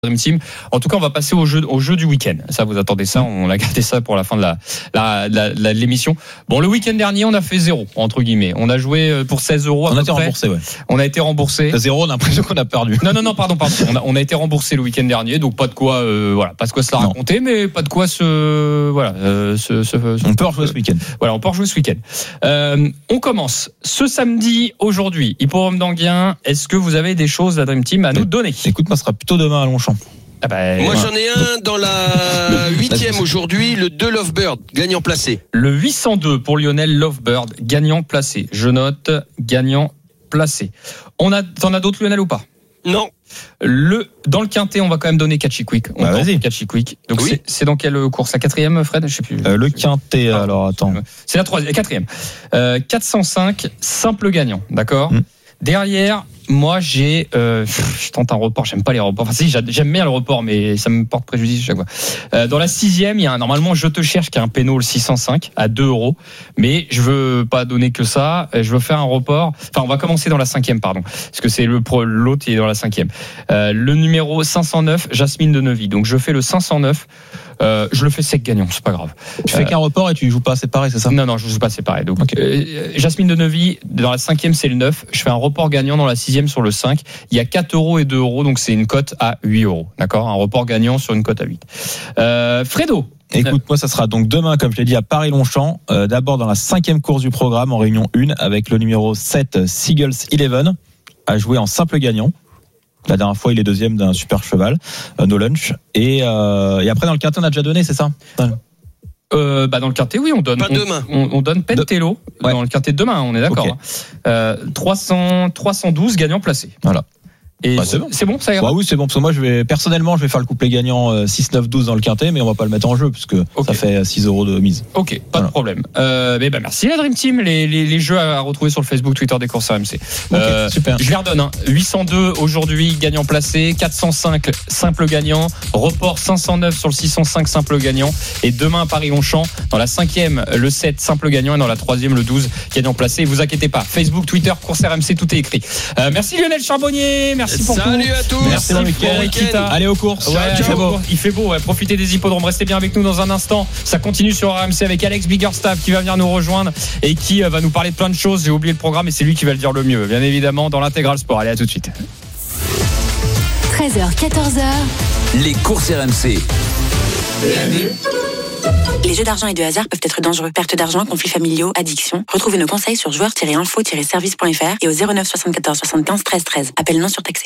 Dream Team. En tout cas, on va passer au jeu du week-end. Ça, vous attendez ça. On a gardé ça pour la fin de l'émission. Bon, le week-end dernier, on a fait 0, entre guillemets. On a joué pour 16 euros. On a été remboursé, ouais. On a été remboursé. 0, on a l'impression qu'on a perdu. Non, pardon. On a été remboursé le week-end dernier. Donc, pas de quoi, pas de quoi se la raconter, mais pas de quoi on peut rejouer ce week-end. Voilà, on peut rejouer ce week-end. On commence ce samedi, aujourd'hui. Hippodrome d'Anguien. Est-ce que vous avez des choses, la Dream Team, à nous donner? Écoute, moi, ce sera plutôt demain à Longchamp. Moi j'en ai un dans la 8e aujourd'hui, le 2 Lovebird, gagnant placé. Le 802 pour Lionel Lovebird, gagnant placé. Je note, gagnant placé. T'en as d'autres, Lionel, ou pas? Non. Dans le quintet, on va quand même donner Catchy Quick. Vas-y. Catchy Quick. Donc oui. c'est dans quelle course? La 4e, Fred? Je sais plus. Le quintet, alors attends. C'est la 4e. 405, simple gagnant, d'accord. Derrière, moi je tente un report, j'aime pas les reports. Enfin si, j'aime bien le report, mais ça me porte préjudice chaque fois. Dans la 6e, il y a normalement Je te cherche qui a un péno le 605 à 2 €. Mais je veux pas donner que ça. Je veux faire un report. Enfin, on va commencer dans la 5e, pardon, parce que c'est l'autre qui est dans la 5e. Le numéro 509, Jasmine de Neuvy. Donc je fais le 509. Je le fais sec gagnant, c'est pas grave. Tu fais qu'un report et tu joues pas séparé, c'est ça? Non, je joue pas séparé. Donc, okay. Jasmine de Neuvy, dans la 5e, c'est le 9. Je fais un report gagnant dans la 6e sur le 5. Il y a 4 € et 2 €, donc c'est une cote à 8 €. D'accord? Un report gagnant sur une cote à 8. Fredo. Écoute, moi, ça sera donc demain, comme je l'ai dit, à Paris-Longchamp. D'abord dans la 5e course du programme, en réunion 1, avec le numéro 7, Seagulls 11, à jouer en simple gagnant. La dernière fois, il est deuxième d'un super cheval, No Lunch. Et après, dans le quintet, on a déjà donné, c'est ça? Dans le quintet, oui, on donne. Pas demain. On donne Pentello dans le quintet de demain, on est d'accord. Okay. 312 gagnants placés. Voilà. Et c'est bon, ça ira. Oui, c'est bon, parce que moi, je vais faire le couplet gagnant 6, 9, 12 dans le quintet, mais on va pas le mettre en jeu, parce que ça fait 6 € de mise. Ok, pas de problème. Merci la Dream Team, les jeux à retrouver sur le Facebook, Twitter des courses RMC. Super. Je les redonne, 802 aujourd'hui, gagnant placé, 405 simple gagnant, report 509 sur le 605 simple gagnant, et demain à Paris-Longchamp, dans la 5e, le 7 simple gagnant, et dans la 3e, le 12 gagnant placé. Et vous inquiétez pas, Facebook, Twitter, courses RMC, tout est écrit. Merci Lionel Charbonnier, merci pour tout. Salut à tous. Merci pour bon week-end. Allez aux courses. Il fait beau. Profitez des hippodromes. Restez bien avec nous dans un instant. Ça continue sur RMC avec Alex Biggerstaff qui va venir nous rejoindre et qui va nous parler de plein de choses. J'ai oublié le programme et c'est lui qui va le dire le mieux. Bien évidemment dans l'intégral sport. Allez, à tout de suite. 13h, 14h. Les courses RMC. Les jeux d'argent et de hasard peuvent être dangereux. Perte d'argent, conflits familiaux, addiction. Retrouvez nos conseils sur joueurs-info-service.fr et au 09 74 75 13 13. Appel non surtaxé.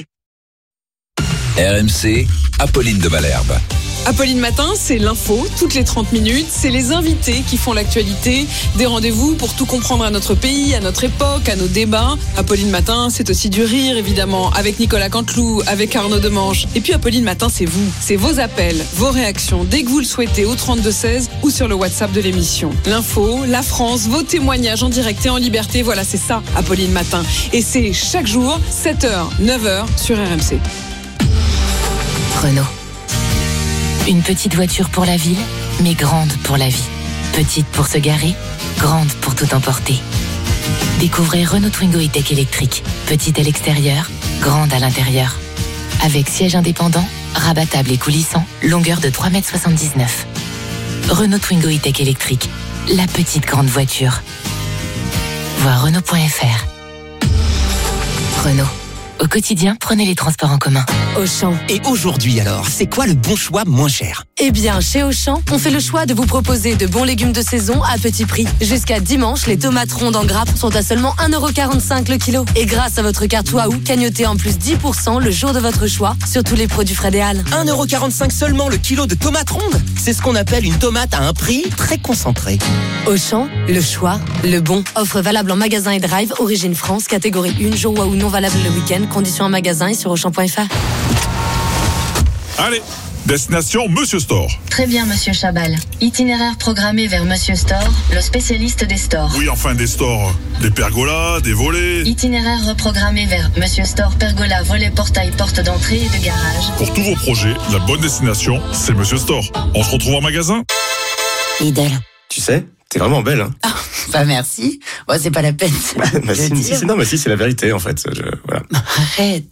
RMC, Apolline de Malherbe. Apolline Matin, c'est l'info, toutes les 30 minutes. C'est les invités qui font l'actualité. Des rendez-vous pour tout comprendre à notre pays, à notre époque, à nos débats. Apolline Matin, c'est aussi du rire, évidemment, avec Nicolas Canteloup, avec Arnaud Demange. Et puis Apolline Matin, c'est vous. C'est vos appels, vos réactions, dès que vous le souhaitez, au 32-16 ou sur le WhatsApp de l'émission. L'info, la France, vos témoignages en direct et en liberté. Voilà, c'est ça, Apolline Matin. Et c'est chaque jour, 7h, 9h sur RMC. Renault. Une petite voiture pour la ville, mais grande pour la vie. Petite pour se garer, grande pour tout emporter. Découvrez Renault Twingo E-Tech électrique. Petite à l'extérieur, grande à l'intérieur. Avec siège indépendant, rabattable et coulissant, longueur de 3,79 m. Renault Twingo E-Tech électrique. La petite grande voiture. Voir Renault.fr. Renault. Au quotidien, prenez les transports en commun. Auchan. Et aujourd'hui alors, c'est quoi le bon choix moins cher? Eh bien, chez Auchan, on fait le choix de vous proposer de bons légumes de saison à petit prix. Jusqu'à dimanche, les tomates rondes en grappe sont à seulement 1,45 € le kilo. Et grâce à votre carte Waouh, cagnotez en plus 10% le jour de votre choix sur tous les produits Fred et Al. 1,45 € seulement le kilo de tomates rondes? C'est ce qu'on appelle une tomate à un prix très concentré. Auchan, le choix, le bon. Offre valable en magasin et drive, origine France, catégorie 1, jour Waouh non valable le week-end. Conditions en magasin et sur Auchan.fr. Allez, destination Monsieur Store. Très bien, Monsieur Chabal. Itinéraire programmé vers Monsieur Store, le spécialiste des stores. Oui, enfin des stores. Des pergolas, des volets. Itinéraire reprogrammé vers Monsieur Store, pergola, volet, portail, porte d'entrée et de garage. Pour tous vos projets, la bonne destination, c'est Monsieur Store. On se retrouve en magasin. Lidl. Tu sais, t'es vraiment belle, hein. Ah, bah merci. Bon, c'est pas la peine. Si, c'est la vérité, en fait. Voilà. Arrête.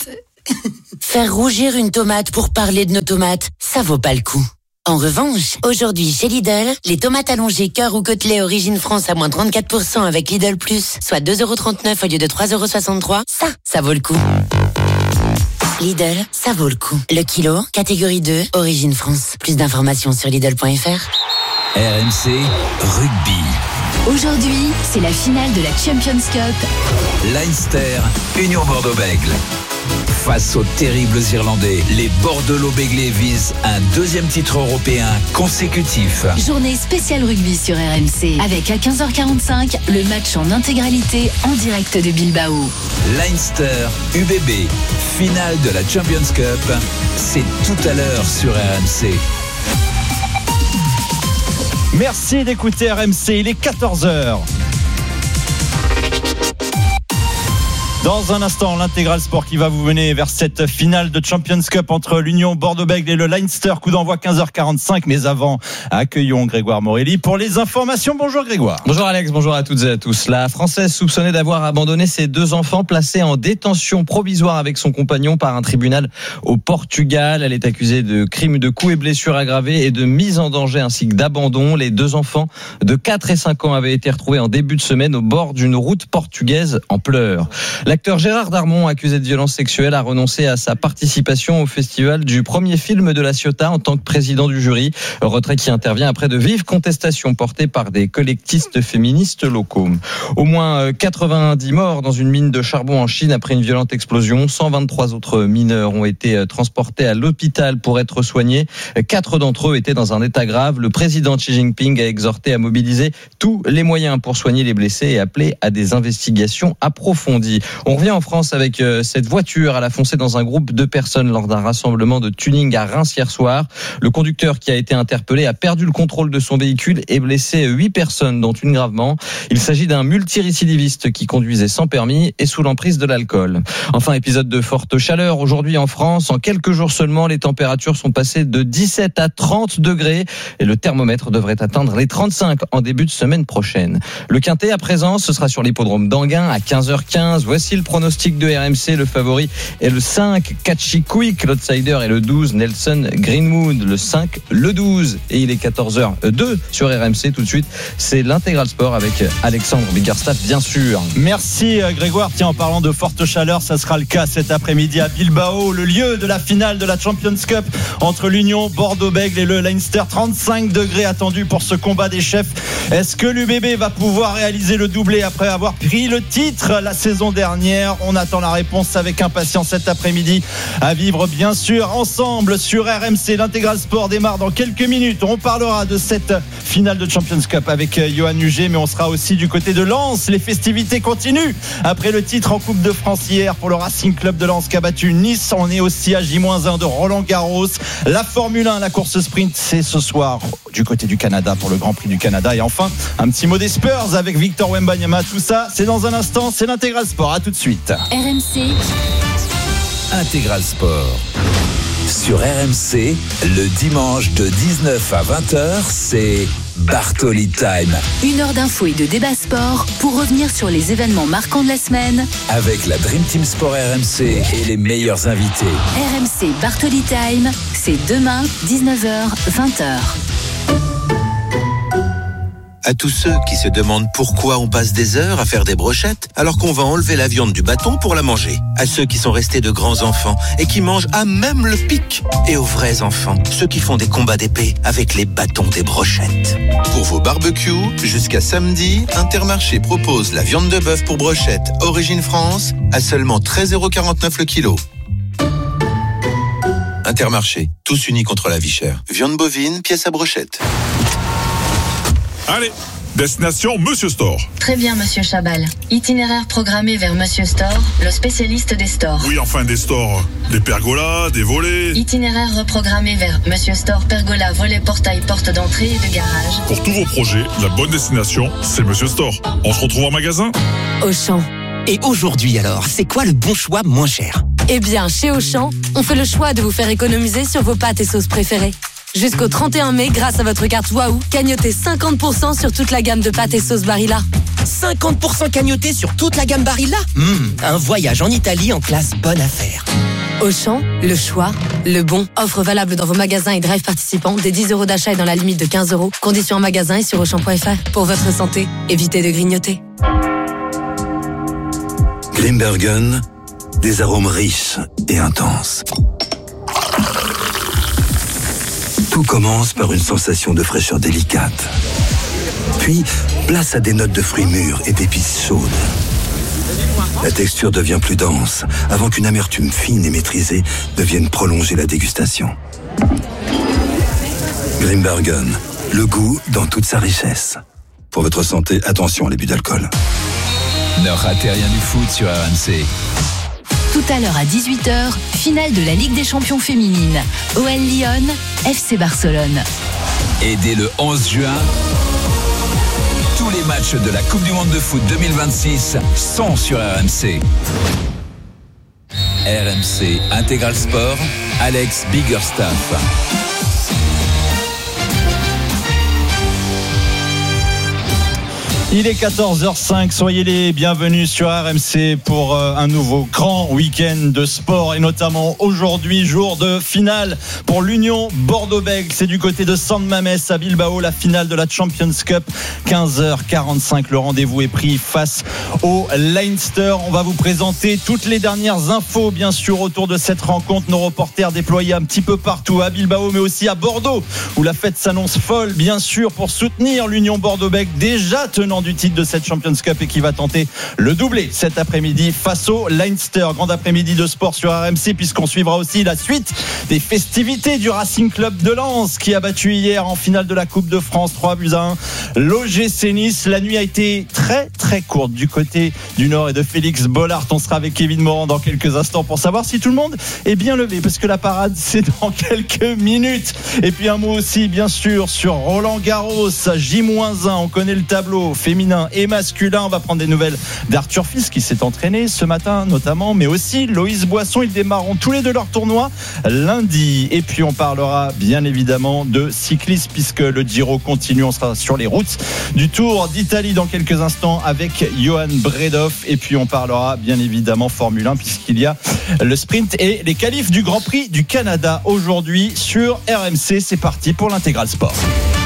Faire rougir une tomate pour parler de nos tomates, ça vaut pas le coup. En revanche, aujourd'hui chez Lidl, les tomates allongées cœur ou côtelets origine France à moins 34% avec Lidl Plus, soit 2,39€ au lieu de 3,63€, ça vaut le coup. Lidl, ça vaut le coup. Le kilo, catégorie 2, origine France. Plus d'informations sur Lidl.fr. RMC Rugby. Aujourd'hui, c'est la finale de la Champions Cup. Leinster, Union Bordeaux-Bègles. Face aux terribles Irlandais, les Bordelais-Béglés visent un deuxième titre européen consécutif. Journée spéciale rugby sur RMC. Avec à 15h45, le match en intégralité en direct de Bilbao. Leinster, UBB, finale de la Champions Cup. C'est tout à l'heure sur RMC. Merci d'écouter RMC, il est 14h. Dans un instant, l'intégral sport qui va vous mener vers cette finale de Champions Cup entre l'Union Bordeaux-Bègles et le Leinster. Coup d'envoi 15h45. Mais avant, accueillons Grégoire Morelli pour les informations. Bonjour Grégoire. Bonjour Alex, bonjour à toutes et à tous. La Française soupçonnée d'avoir abandonné ses 2 enfants placés en détention provisoire avec son compagnon par un tribunal au Portugal. Elle est accusée de crimes de coups et blessures aggravés et de mise en danger ainsi que d'abandon. Les 2 enfants de 4 et 5 ans avaient été retrouvés en début de semaine au bord d'une route portugaise en pleurs. L'acteur Gérard Darmon, accusé de violence sexuelle, a renoncé à sa participation au festival du premier film de La Ciotat en tant que président du jury. Retrait qui intervient après de vives contestations portées par des collectistes féministes locaux. Au moins 90 morts dans une mine de charbon en Chine après une violente explosion. 123 autres mineurs ont été transportés à l'hôpital pour être soignés. 4 d'entre eux étaient dans un état grave. Le président Xi Jinping a exhorté à mobiliser tous les moyens pour soigner les blessés et appelé à des investigations approfondies. On revient en France avec cette voiture. Elle a foncé dans un groupe de personnes lors d'un rassemblement de tuning à Reims hier soir. Le conducteur qui a été interpellé a perdu le contrôle de son véhicule et blessé 8 personnes, dont une gravement. Il s'agit d'un multirécidiviste qui conduisait sans permis et sous l'emprise de l'alcool. Enfin, épisode de forte chaleur aujourd'hui en France. En quelques jours seulement, les températures sont passées de 17 à 30 degrés et le thermomètre devrait atteindre les 35 en début de semaine prochaine. Le quintet à présent, ce sera sur l'hippodrome d'Anguin à 15h15. Voici le pronostic de RMC. Le favori est le 5, Catchy Quick. L'outsider est le 12, Nelson Greenwood. Le 5, le 12. Et il est 14h02 sur RMC. Tout de suite, c'est l'intégral sport avec Alexandre Biggerstaff, bien sûr. Merci Grégoire. Tiens, en parlant de forte chaleur, ça sera le cas cet après-midi à Bilbao, le lieu de la finale de la Champions Cup entre l'Union Bordeaux-Bègles et le Leinster. 35 degrés attendus pour ce combat des chefs. Est-ce que l'UBB va pouvoir réaliser le doublé après avoir pris le titre la saison dernière? On attend la réponse avec impatience cet après-midi. À vivre bien sûr ensemble sur RMC. L'intégral sport démarre dans quelques minutes. On parlera de cette finale de Champions Cup avec Johan Huget, mais on sera aussi du côté de Lens. Les festivités continuent après le titre en Coupe de France hier pour le Racing Club de Lens qui a battu Nice. On est aussi à J-1 de Roland-Garros. La Formule 1, la course sprint, c'est ce soir du côté du Canada pour le Grand Prix du Canada. Et enfin, un petit mot des Spurs avec Victor Wembanyama. Tout ça, c'est dans un instant. C'est l'intégral sport. À tout de suite. RMC Intégral Sport. Sur RMC, le dimanche de 19 à 20h, c'est Bartoli Time. 1 heure d'infos et de débat sport pour revenir sur les événements marquants de la semaine. Avec la Dream Team Sport RMC et les meilleurs invités. RMC Bartoli Time, c'est demain, 19h, 20h. À tous ceux qui se demandent pourquoi on passe des heures à faire des brochettes alors qu'on va enlever la viande du bâton pour la manger. À ceux qui sont restés de grands enfants et qui mangent à même le pic. Et aux vrais enfants, ceux qui font des combats d'épée avec les bâtons des brochettes. Pour vos barbecues, jusqu'à samedi, Intermarché propose la viande de bœuf pour brochette Origine France à seulement 13,49€ le kilo. Intermarché, tous unis contre la vie chère. Viande bovine, pièce à brochette. Allez, destination Monsieur Store. Très bien, Monsieur Chabal. Itinéraire programmé vers Monsieur Store, le spécialiste des stores. Oui, enfin des stores. Des pergolas, des volets. Itinéraire reprogrammé vers Monsieur Store, pergola, volet, portail, porte d'entrée et de garage. Pour tous vos projets, la bonne destination, c'est Monsieur Store. On se retrouve en magasin Auchan. Et aujourd'hui alors, c'est quoi le bon choix moins cher? Eh bien, chez Auchan, on fait le choix de vous faire économiser sur vos pâtes et sauces préférées. Jusqu'au 31 mai, grâce à votre carte Waouh, cagnotez 50% sur toute la gamme de pâtes et sauces Barilla. 50% cagnoté sur toute la gamme Barilla. Un voyage en Italie en classe bonne affaire. Auchan, le choix, le bon. Offre valable dans vos magasins et drive participants. Des 10 € d'achat et dans la limite de 15 €. Conditions en magasin et sur Auchan.fr. Pour votre santé, évitez de grignoter. Grimbergen, des arômes riches et intenses. Tout commence par une sensation de fraîcheur délicate. Puis, place à des notes de fruits mûrs et d'épices chaudes. La texture devient plus dense, avant qu'une amertume fine et maîtrisée ne vienne prolonger la dégustation. Grimbergen, le goût dans toute sa richesse. Pour votre santé, attention à l'abus d'alcool. Ne ratez rien du foot sur RMC. Tout à l'heure à 18h, finale de la Ligue des Champions féminine. OL Lyon, FC Barcelone. Et dès le 11 juin, tous les matchs de la Coupe du Monde de foot 2026 sont sur RMC. RMC Intégral Sport, Alex Biggerstaff. Il est 14h05, soyez les bienvenus sur RMC pour un nouveau grand week-end de sport et notamment aujourd'hui, jour de finale pour l'Union Bordeaux-Bègles. C'est du côté de San Mamés à Bilbao, la finale de la Champions Cup. 15h45, le rendez-vous est pris face au Leinster. On va vous présenter toutes les dernières infos bien sûr autour de cette rencontre. Nos reporters déployés un petit peu partout à Bilbao mais aussi à Bordeaux où la fête s'annonce folle bien sûr pour soutenir l'Union Bordeaux-Bègles, déjà tenant du titre de cette Champions Cup et qui va tenter le doublé cet après-midi face au Leinster. Grand après-midi de sport sur RMC puisqu'on suivra aussi la suite des festivités du Racing Club de Lens qui a battu hier en finale de la Coupe de France 3-1 l'OGC Nice. La nuit a été très très courte du côté du Nord et de Félix Bollard. On sera avec Kevin Morand dans quelques instants pour savoir si tout le monde est bien levé parce que la parade c'est dans quelques minutes. Et puis un mot aussi bien sûr sur Roland Garros J-1, on connaît le tableau féminin et masculin. On va prendre des nouvelles d'Arthur Fils qui s'est entraîné ce matin notamment, mais aussi Loïs Boisson. Ils démarreront tous les deux leur tournoi lundi. Et puis on parlera bien évidemment de cyclisme puisque le Giro continue. On sera sur les routes du Tour d'Italie dans quelques instants avec Johan Bredoff. Et puis on parlera bien évidemment Formule 1 puisqu'il y a le sprint et les qualifs du Grand Prix du Canada aujourd'hui sur RMC. C'est parti pour l'Intégral Sport.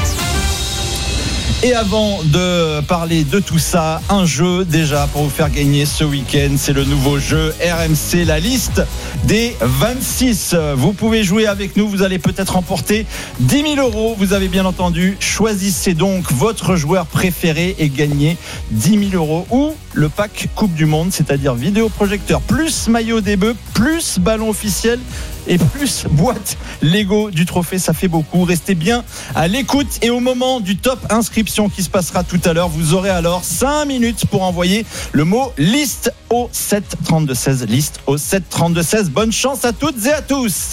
Et avant de parler de tout ça, un jeu déjà pour vous faire gagner ce week-end. C'est le nouveau jeu RMC, la liste des 26. Vous pouvez jouer avec nous, vous allez peut-être remporter 10 000 €. Vous avez bien entendu, choisissez donc votre joueur préféré et gagnez 10 000 € ou le pack Coupe du Monde, c'est-à-dire vidéoprojecteur plus maillot des Bœufs, plus ballon officiel et plus boîte Lego du trophée. Ça fait beaucoup. Restez bien à l'écoute et au moment du top inscription qui se passera tout à l'heure, vous aurez alors 5 minutes pour envoyer le mot liste au 7 32 16. Liste au 7 32 16. Bonne chance à toutes et à tous.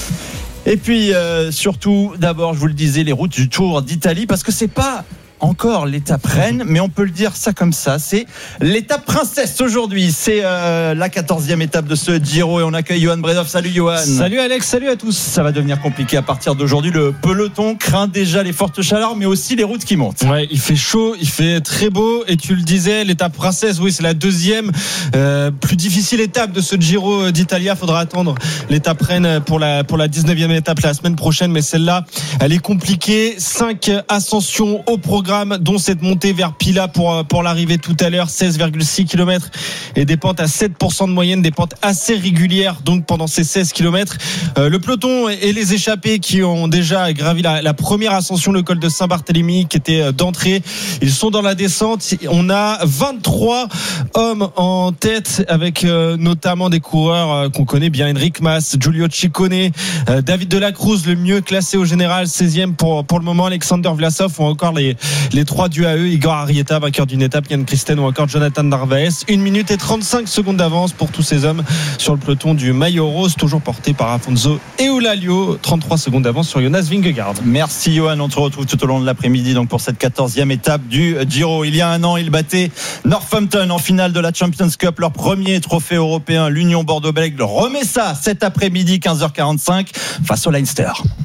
Et puis surtout, d'abord, je vous le disais, les routes du Tour d'Italie parce que c'est pas encore l'étape reine, mais on peut le dire ça comme ça, c'est l'étape princesse aujourd'hui. C'est la 14e étape de ce Giro et on accueille Johan Bredoff. Salut Johan. Salut Alex, salut à tous. Ça va devenir compliqué à partir d'aujourd'hui. Le peloton craint déjà les fortes chaleurs, mais aussi les routes qui montent. Ouais, il fait chaud, il fait très beau et tu le disais, l'étape princesse, oui, c'est la deuxième plus difficile étape de ce Giro d'Italia. Faudra attendre l'étape reine pour la 19e étape la semaine prochaine, mais celle-là, elle est compliquée. 5 ascensions au programme, dont cette montée vers Pila pour l'arrivée tout à l'heure, 16,6 km et des pentes à 7% de moyenne, des pentes assez régulières donc pendant ces 16 km. Le peloton et les échappés qui ont déjà gravi la première ascension, le col de Saint-Barthélemy qui était d'entrée, ils sont dans la descente. On a 23 hommes en tête avec notamment des coureurs qu'on connaît bien, Enric Mas, Giulio Ciccone, David Delacruz, le mieux classé au général, 16e pour le moment, Alexander Vlasov ou encore les 3 du AE, Igor Arrieta, vainqueur d'une étape, Yann Christen ou encore Jonathan Narvaez. 1 minute et 35 secondes d'avance pour tous ces hommes sur le peloton du maillot rose, toujours porté par Afonso Eulalio. 33 secondes d'avance sur Jonas Vingegaard. Merci Johan, on te retrouve tout au long de l'après-midi donc pour cette 14e étape du Giro. Il y a un an, ils battaient Northampton en finale de la Champions Cup, leur premier trophée européen. L'Union Bordeaux-Bègles remet ça cet après-midi 15h45 face au Leinster.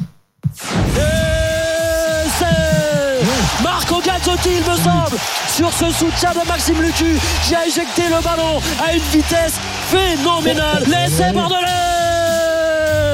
Marco Gazzotti, il me semble, sur ce soutien de Maxime Lucu qui a éjecté le ballon à une vitesse phénoménale. L'essai bordelais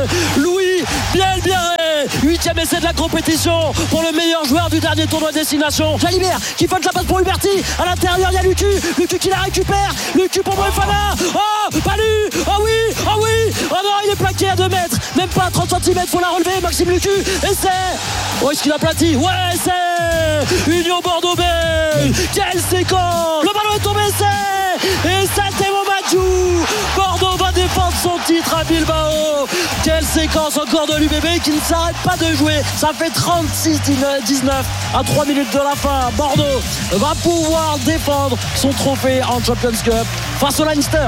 Louis Bielbiarré, 8e essai de la compétition pour le meilleur joueur du dernier tournoi destination. Jalibert qui faute la passe pour Huberti. À l'intérieur, il y a Lucu qui la récupère. Lucu pour Moefana. Oh, Palu. Oh oui. Oh non, il est plaqué à 2 mètres. Même pas à 30 cm, faut la relever. Maxime Lucu. Essai. Oh, est-ce qu'il a aplati? Ouais, essai. Union Bordeaux-Bègles. Quelle séquence. Le ballon est tombé, essai. Et ça, c'est Momadjou. Bordeaux va défendre son titre à Bilbao. Quelle séquence encore de l'UBB qui ne s'arrête pas de jouer. Ça fait 36-19 à 3 minutes de la fin. Bordeaux va pouvoir défendre son trophée en Champions Cup face au Leinster.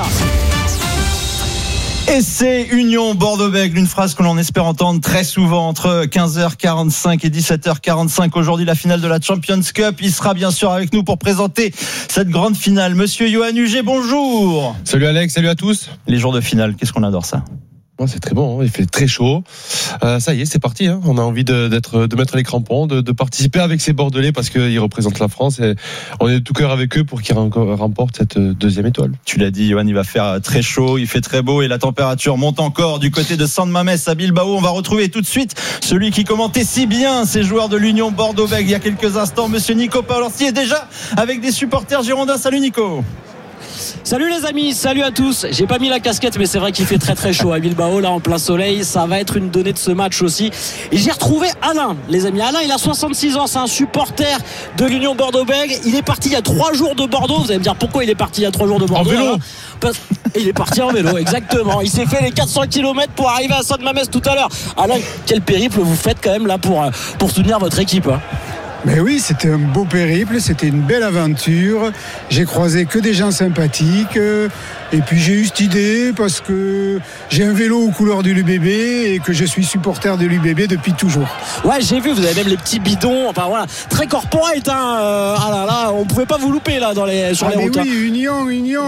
Et c'est Union Bordeaux-Bègles, une phrase que l'on espère entendre très souvent entre 15h45 et 17h45. Aujourd'hui, la finale de la Champions Cup. Il sera bien sûr avec nous pour présenter cette grande finale. Monsieur Yoann Huget, bonjour. Salut Alex, salut à tous. Les jours de finale, qu'est-ce qu'on adore ça? C'est très bon, il fait très chaud. Ça y est, c'est parti. On a envie de mettre les crampons, de participer avec ces Bordelais parce qu'ils représentent la France et on est de tout cœur avec eux pour qu'ils remportent cette 2e étoile. Tu l'as dit, Yoann, il va faire très chaud, il fait très beau et la température monte encore du côté de San Mamés à Bilbao. On va retrouver tout de suite celui qui commentait si bien ces joueurs de l'Union Bordeaux-Bègles il y a quelques instants, monsieur Nico Paolorsi est déjà avec des supporters girondins. Salut Nico. Salut les amis, salut à tous. J'ai pas mis la casquette mais c'est vrai qu'il fait très très chaud à Bilbao là en plein soleil. Ça va être une donnée de ce match aussi. Et j'ai retrouvé Alain, les amis. Alain, il a 66 ans, c'est un supporter de l'Union Bordeaux-Bègles. Il est parti il y a 3 jours de Bordeaux. Vous allez me dire pourquoi il est parti il y a 3 jours de Bordeaux. En vélo. Il est parti en vélo, exactement. Il s'est fait les 400 km pour arriver à San Mamés tout à l'heure. Alain, quel périple vous faites quand même là pour soutenir votre équipe, hein. Mais oui, c'était un beau périple, c'était une belle aventure. J'ai croisé que des gens sympathiques. Et puis j'ai eu cette idée parce que j'ai un vélo aux couleurs de l'UBB et que je suis supporter de l'UBB depuis toujours. Ouais, j'ai vu, vous avez même les petits bidons, enfin voilà, très corporate, hein. Ah là là, on pouvait pas vous louper là sur les routes. Oui, Union,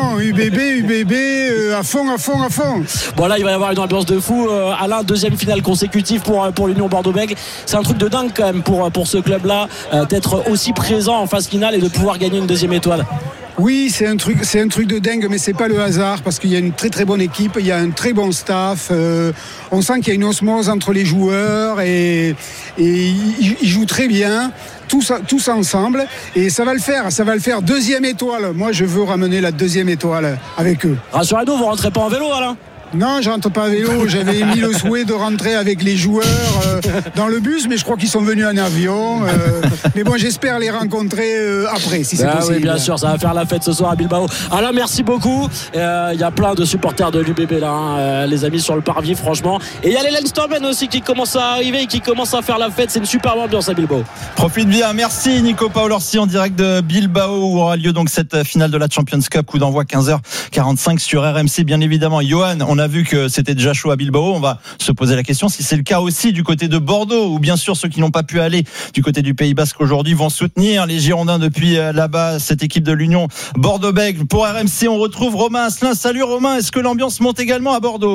UBB, à fond. Bon là, il va y avoir une ambiance de fou. Alain, 2e finale consécutive pour l'Union Bordeaux-Bègles. C'est un truc de dingue quand même pour ce club-là, d'être aussi présent en phase finale et de pouvoir gagner une 2e étoile. Oui, c'est un truc de dingue, mais c'est pas le hasard parce qu'il y a une très très bonne équipe, il y a un très bon staff. On sent qu'il y a une osmose entre les joueurs et ils jouent très bien. Tous ensemble et ça va le faire 2e étoile. Moi je veux ramener la 2e étoile avec eux. Rassurez-nous, vous rentrez pas en vélo, Alain? Non, je rentre pas à vélo. J'avais mis le souhait de rentrer avec les joueurs dans le bus, mais je crois qu'ils sont venus en avion. Mais bon, j'espère les rencontrer après, si c'est possible. Oui, bien sûr, ça va faire la fête ce soir à Bilbao. Alain, merci beaucoup. Il y a plein de supporters de l'UBB là, hein, les amis sur le parvis, franchement. Et il y a les Leinstermen aussi qui commencent à arriver et qui commencent à faire la fête. C'est une superbe ambiance à Bilbao. Profite bien. Merci Nico Paolorsi en direct de Bilbao où aura lieu donc cette finale de la Champions Cup. Coup d'envoi 15h45 sur RMC, bien évidemment. Yoann, on a vu que c'était déjà chaud à Bilbao. On va se poser la question si c'est le cas aussi du côté de Bordeaux, où bien sûr ceux qui n'ont pas pu aller du côté du Pays Basque aujourd'hui vont soutenir les Girondins depuis là-bas, cette équipe de l'Union Bordeaux-Bègles. Pour RMC, on retrouve Romain Asselin. Salut Romain, est-ce que l'ambiance monte également à Bordeaux ?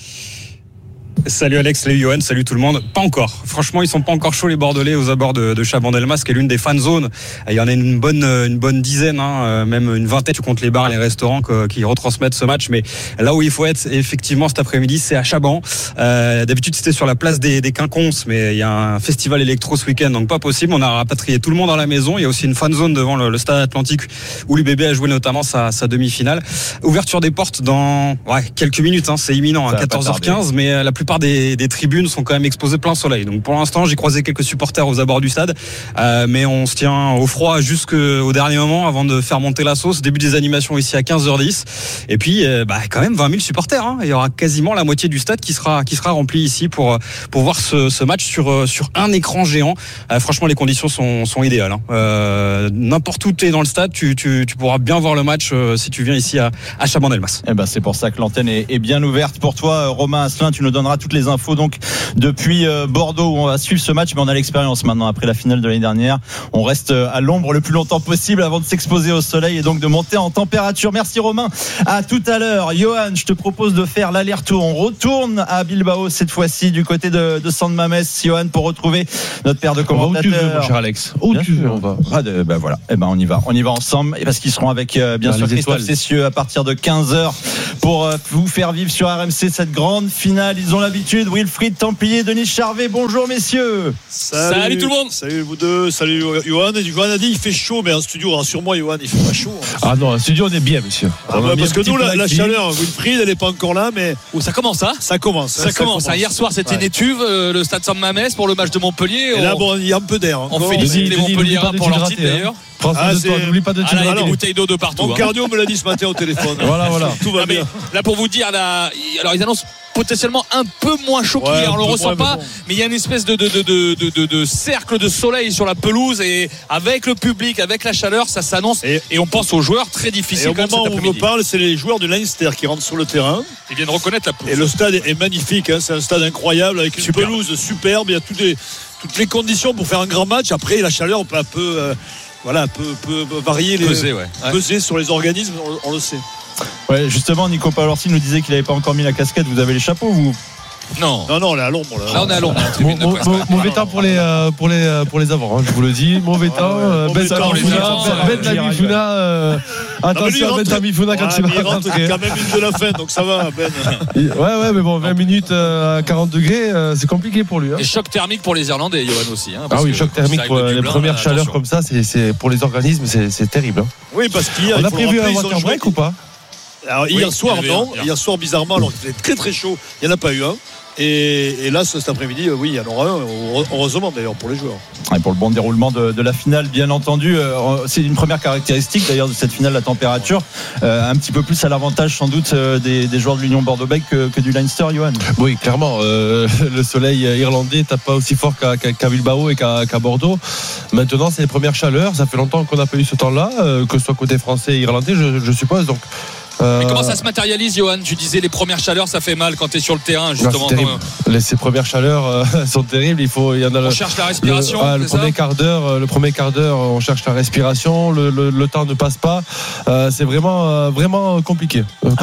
Salut Alex, salut Yoann, salut tout le monde. Pas encore. Franchement, ils sont pas encore chauds les Bordelais aux abords de Chabandelmas, qui est l'une des fan zones. Il y en a une bonne dizaine, hein, même une vingtaine. Tu comptes les bars, les restaurants qui retransmettent ce match. Mais là où il faut être, effectivement, cet après-midi, c'est à Chaban. D'habitude, c'était sur la place des Quinconces, mais il y a un festival électro ce week-end, donc pas possible. On a rapatrié tout le monde dans la maison. Il y a aussi une fan zone devant le stade Atlantique où l'UBB a joué notamment sa demi-finale. Ouverture des portes dans quelques minutes, hein, c'est imminent, à 14h15, mais la plupart des tribunes sont quand même exposées plein soleil. Donc pour l'instant, j'ai croisé quelques supporters aux abords du stade, mais on se tient au froid jusqu'au dernier moment avant de faire monter la sauce. Début des animations ici à 15h10. Et puis quand même 20 000 supporters, hein. Il y aura quasiment la moitié du stade qui sera rempli ici pour voir ce match sur un écran géant. Franchement, les conditions sont idéales, hein. N'importe où tu es dans le stade, tu pourras bien voir le match si tu viens ici à Chabandelmas. C'est pour ça que l'antenne est bien ouverte pour toi, Romain Asselin. Tu nous donneras toutes les infos donc depuis Bordeaux où on va suivre ce match, mais on a l'expérience maintenant après la finale de l'année dernière. On reste à l'ombre le plus longtemps possible avant de s'exposer au soleil et donc de monter en température. Merci Romain, à tout à l'heure. Yoann, je te propose de faire l'aller-retour. On retourne à Bilbao cette fois-ci du côté de San Mamés, Yoann, pour retrouver notre paire de commentateurs. Où tu veux, mon cher Alex. Où tu veux, on va. Voilà. On y va ensemble parce qu'ils seront avec bien sûr Christophe Cessieux à partir de 15h pour vous faire vivre sur RMC cette grande finale. Ils ont l'habitude l'habitude, Wilfried Templier, Denis Charvet. Bonjour messieurs. Salut tout le monde. Salut vous deux, salut Johan. Et Johan a dit il fait chaud, mais en studio, rassure-moi Johan, il fait pas chaud. Ah non, en studio on est bien, monsieur. Parce que nous, la chaleur, Wilfried, elle n'est pas encore là, mais. Ça commence, hein. Ça commence. Hier soir, c'était une étuve, le stade Saint-Mamès pour le match de Montpellier. Et là, bon, il y a un peu d'air. On félicite les Montpelliérains pour leur titre d'ailleurs. N'oublie pas de il y a des bouteilles d'eau de partout. Mon cardio me l'a dit ce matin au téléphone. Voilà. Tout va bien. Là, pour vous dire, alors ils annoncent potentiellement un peu moins chaud qu'hier. On le ressent pas, mais il y a une espèce de cercle de soleil sur la pelouse et avec le public, avec la chaleur, ça s'annonce. Et on pense aux joueurs très difficiles. Et au moment où on me parle, c'est les joueurs de Leinster qui rentrent sur le terrain. Ils viennent reconnaître la pelouse. Et le stade est magnifique. C'est un stade incroyable avec une pelouse superbe. Il y a toutes les conditions pour faire un grand match. Après, la chaleur peut varier, peser sur les organismes, on le sait. Ouais, justement, Nico Paolorsi nous disait qu'il n'avait pas encore mis la casquette. Vous avez les chapeaux, vous? Non, on est à l'ombre. Là, on est à l'ombre. Mauvais temps pour les avants, je vous le dis. Mauvais temps. Ben Tamifuna. Attention, Ben Tamifuna quand il va rentrer. Quand même une de la fin, donc ça va, Ben. Ouais, mais bon, 20 minutes à 40 degrés, c'est compliqué pour lui. Et choc thermique pour les Irlandais, Johan aussi. Ah oui, choc thermique pour les premières chaleurs comme ça, c'est pour les organismes, c'est terrible. Oui, parce qu'hier, on a prévu un water break ou pas? Alors hier soir, non. Hier soir, bizarrement, alors qu'il était très très chaud, il n'y en a pas eu un. Et là, cet après-midi, oui, il y en aura un. Heureusement d'ailleurs pour les joueurs. Et pour le bon déroulement de la finale, bien entendu. C'est une première caractéristique d'ailleurs de cette finale, la température. Un petit peu plus à l'avantage sans doute des joueurs de l'Union Bordeaux-Bègles que du Leinster, Johan. Oui, clairement. Le soleil irlandais tape pas aussi fort qu'à Bilbao et qu'à Bordeaux. Maintenant, c'est les premières chaleurs. Ça fait longtemps qu'on n'a pas eu ce temps-là, que ce soit côté français et irlandais, je suppose. Donc. Mais comment ça se matérialise, Johan? Tu disais les premières chaleurs, ça fait mal quand tu es sur le terrain, justement. Ces premières chaleurs sont terribles. On cherche la respiration. Le premier quart d'heure, on cherche la respiration. Le temps ne passe pas. C'est vraiment compliqué.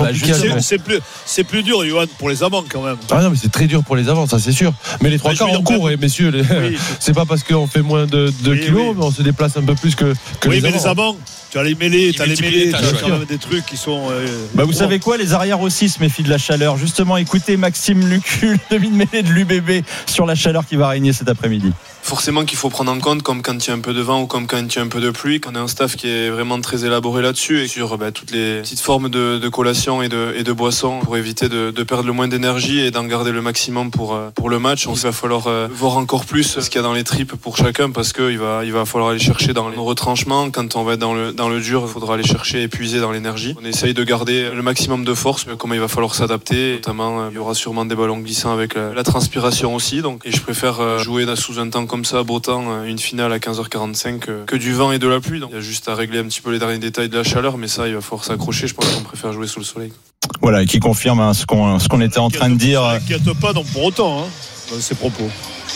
C'est plus dur, Johan, pour les avants quand même. Ah non, mais c'est très dur pour les avants, ça c'est sûr. Mais les trois quarts, on court, messieurs. C'est pas parce qu'on fait moins de kilos, mais on se déplace un peu plus que les avants. Mais les avants. Tu as les mêlées, tu as quand même des trucs qui sont. Vous savez quoi, les arrières aussi se méfient de la chaleur. Justement, écoutez Maxime Lucu, demi-mêlée de l'UBB, sur la chaleur qui va régner cet après-midi. Forcément qu'il faut prendre en compte, comme quand il y a un peu de vent ou comme quand il y a un peu de pluie, qu'on a un staff qui est vraiment très élaboré là-dessus et sur toutes les petites formes de collation et de boissons pour éviter de perdre le moins d'énergie et d'en garder le maximum pour le match. Il va falloir voir encore plus ce qu'il y a dans les tripes pour chacun parce qu'il va falloir aller chercher dans nos retranchements. Quand on va être dans le dur, il faudra aller chercher et puiser dans l'énergie. On essaye de garder le maximum de force, mais comment il va falloir s'adapter. Notamment, il y aura sûrement des ballons glissants avec la transpiration aussi. Et je préfère jouer sous un temps comme ça, beau temps, une finale à 15h45 que du vent et de la pluie. Donc, il y a juste à régler un petit peu les derniers détails de la chaleur, mais ça, il va falloir s'accrocher. Je pense qu'on préfère jouer sous le soleil. Voilà, qui confirme ce qu'on était en train de dire. Ça n'inquiète pas pour autant, dans ses propos. Comment ?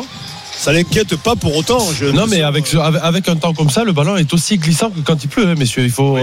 Ça l'inquiète pas pour autant. Non, mais avec un temps comme ça, le ballon est aussi glissant que quand il pleut, messieurs. Il faut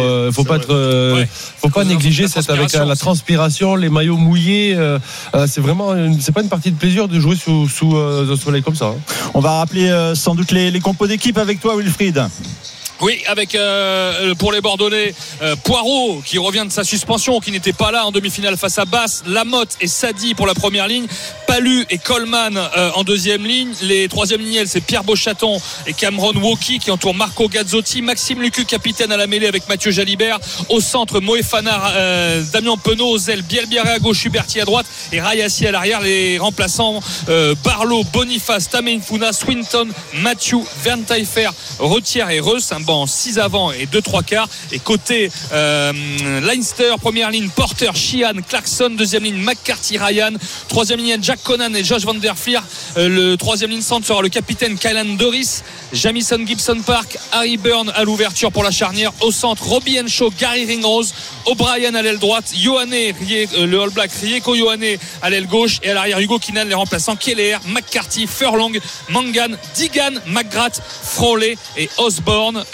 pas négliger avec la transpiration, les maillots mouillés. C'est pas une partie de plaisir de jouer sous un soleil comme ça. On va rappeler sans doute les compos d'équipe avec toi, Wilfried. Oui, avec pour les Bordelais, Poirot qui revient de sa suspension, qui n'était pas là en demi-finale face à Basse, Lamotte et Sadi pour la première ligne, Palu et Coleman en deuxième ligne. Les troisième lignes, c'est Pierre Beauchaton et Cameron Woki qui entourent Marco Gazzotti, Maxime Lucu capitaine à la mêlée avec Mathieu Jalibert, au centre Moefana, Damien Penaud, aux ailes Bielbiaré à gauche, Huberti à droite et Rayassi à l'arrière. Les remplaçants Barlow, Boniface, Tameifuna, Swinton, Mathieu, Verntaiffer, Retière et Reus, un banc 6 avant et 2 3 quarts. Et côté Leinster, première ligne Porter, Sheehan, Clarkson, deuxième ligne McCarthy, Ryan, troisième ligne Jack Conan et Josh Van Der Flier. Le troisième ligne centre sera le capitaine Kylan Doris, Jamison Gibson Park, Harry Byrne à l'ouverture pour la charnière. Au centre Robbie Henshaw, Gary Ringrose, O'Brien à l'aile droite, Ioane, le All Black, Rieko Ioane à l'aile gauche, et à l'arrière Hugo Kinan, les remplaçants Keller, McCarthy, Furlong, Mangan, Digan, McGrath, Froley et Osborne.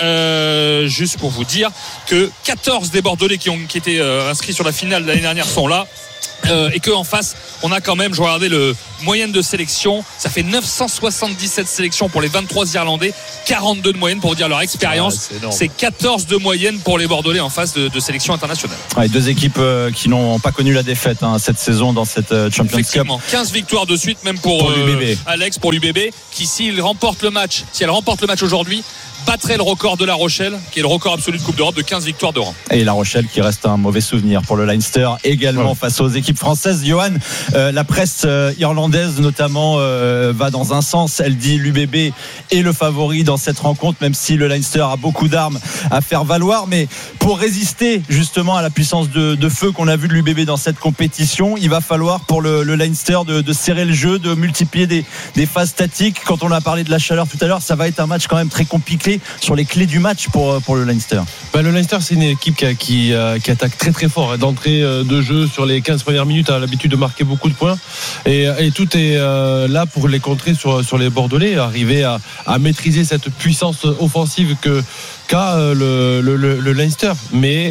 juste pour vous dire que 14 des Bordelais qui étaient inscrits sur la finale de l'année dernière sont là. Et qu'en face on a quand même, je regardais le moyenne de sélection, ça fait 977 sélections pour les 23 Irlandais, 42 de moyenne pour dire leur expérience. C'est 14 de moyenne pour les Bordelais en face de sélection internationale. Deux équipes qui n'ont pas connu la défaite cette saison dans cette Champions Cup. 15 victoires de suite même pour l'UBB. Alex, pour l'UBB qui si elle remporte le match aujourd'hui battrait le record de La Rochelle qui est le record absolu de Coupe d'Europe de 15 victoires de rang. Et La Rochelle qui reste un mauvais souvenir pour le Leinster également face aux équipes françaises. Johan, la presse irlandaise notamment va dans un sens, elle dit l'UBB est le favori dans cette rencontre, même si le Leinster a beaucoup d'armes à faire valoir, mais pour résister justement à la puissance de feu qu'on a vu de l'UBB dans cette compétition, il va falloir pour le Leinster de serrer le jeu, de multiplier des phases statiques. Quand on a parlé de la chaleur tout à l'heure, ça va être un match quand même très compliqué sur les clés du match pour le Leinster. Le Leinster, c'est une équipe qui attaque très très fort d'entrée de jeu. Sur les 15 premières minutes, a l'habitude de marquer beaucoup de points et tout est là pour les contrer sur les Bordelais, arriver à maîtriser cette puissance offensive qu'a le Leinster, mais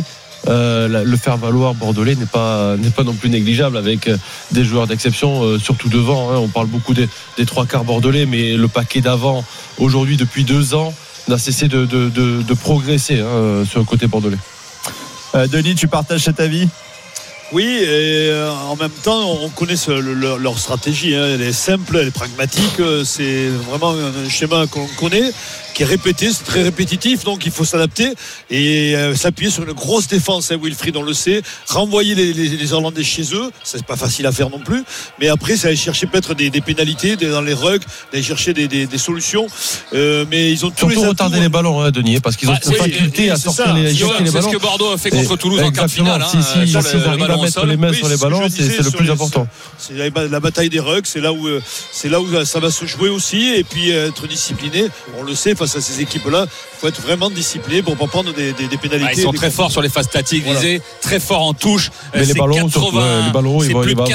le faire valoir bordelais n'est pas non plus négligeable avec des joueurs d'exception, surtout devant. On parle beaucoup des trois quarts bordelais, mais le paquet d'avant aujourd'hui depuis 2 ans n'a cessé de progresser sur le côté bordelais. Denis, tu partages cet avis ? Oui, et en même temps, on connaît leur stratégie. Elle est simple, elle est pragmatique. C'est vraiment un schéma qu'on connaît, qui est répété, c'est très répétitif, donc il faut s'adapter et s'appuyer sur une grosse défense. Wilfried, on le sait, renvoyer les Irlandais chez eux, c'est pas facile à faire non plus, mais après c'est aller chercher peut-être des pénalités dans les rugs, d'aller chercher des solutions, mais ils ont surtout retarder les ballons, Denis, parce qu'ils ont cette faculté à sortir les ballons. C'est ce que Bordeaux a fait contre Toulouse en quart de finale. Si arrivent à mettre les mains sur les ballons, c'est le plus important. C'est la bataille des rugs, c'est là où ça va se jouer aussi, et puis être discipliné, on le sait, face à ces équipes-là, il faut être vraiment discipliné pour ne pas prendre des pénalités. Ils sont très forts sur les phases statiques, très forts en touche. Mais les ballons, c'est plus de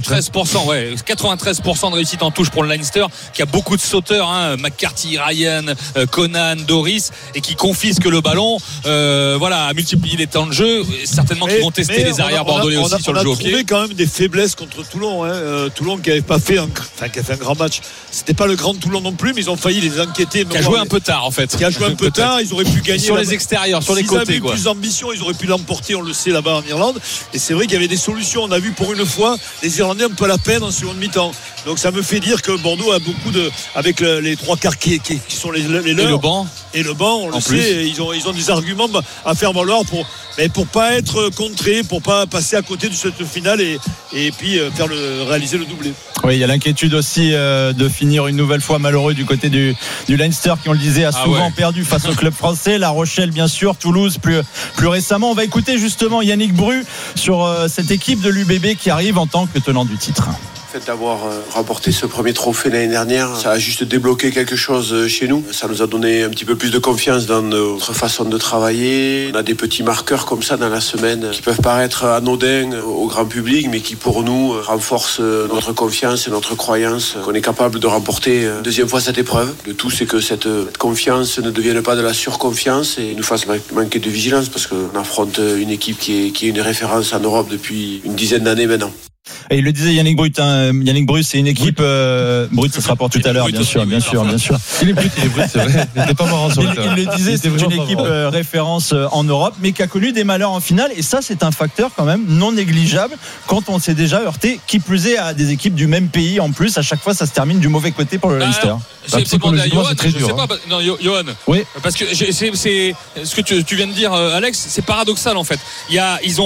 93%, 93% de réussite en touche pour le Leinster, qui a beaucoup de sauteurs, McCarthy, Ryan, Conan, Doris, et qui confisquent le ballon, à multiplier les temps de jeu. Certainement qu'ils vont tester les arrières bordelais aussi sur le jeu au pied. On a trouvé quand même des faiblesses contre Toulon. Toulon qui n'avait pas fait qui a fait un grand match. C'était pas le grand Toulon non plus, mais ils ont failli les inquiéter. Qui a joué un peu tard en fait. Qui a joué un peu tard, ils auraient pu gagner. Sur les extérieurs, sur les côtés. S'ils avaient plus d'ambition, ils auraient pu l'emporter, on le sait là-bas en Irlande. Et c'est vrai qu'il y avait des solutions. On a vu pour une fois les Irlandais un peu à la peine en seconde mi-temps. Donc ça me fait dire que Bordeaux a beaucoup avec les trois quarts qui sont les leurs. Et le banc, on le sait, ils ont des arguments à faire valoir pour pas être contrés, pour pas passer à côté de cette finale et puis réaliser le doublé. Oui, il y a l'inquiétude aussi de finir une nouvelle fois malheureux du côté du Leinster qui, on le disait, a souvent perdu face au club français. La Rochelle, bien sûr, Toulouse plus récemment. On va écouter justement Yannick Bru sur cette équipe de l'UBB qui arrive en tant que tenant du titre. Le fait d'avoir remporté ce premier trophée l'année dernière, ça a juste débloqué quelque chose chez nous. Ça nous a donné un petit peu plus de confiance dans notre façon de travailler. On a des petits marqueurs comme ça dans la semaine qui peuvent paraître anodins au grand public, mais qui pour nous renforcent notre confiance et notre croyance qu'on est capable de remporter une deuxième fois cette épreuve. Le tout, c'est que cette confiance ne devienne pas de la surconfiance et nous fasse manquer de vigilance, parce qu'on affronte une équipe qui est une référence en Europe depuis une dizaine d'années maintenant. Et il le disait Yannick Brut, Yannick Brut, c'est une équipe Brut, ça sera pour tout à l'heure, bien sûr. Il est Brut, c'est vrai. Il n'était pas marrant sur le terrain. Il le disait, c'est une équipe référence en Europe, mais qui a connu des malheurs en finale, et ça c'est un facteur quand même non négligeable quand on s'est déjà heurté, qui plus est à des éques du même pays en plus. À chaque fois ça se termine du mauvais côté pour le Leinster. J'ai demandé à Johan, je sais pas. Non, Johan. Oui. Parce que c'est ce que tu viens de dire, Alex, c'est paradoxal en fait. Ils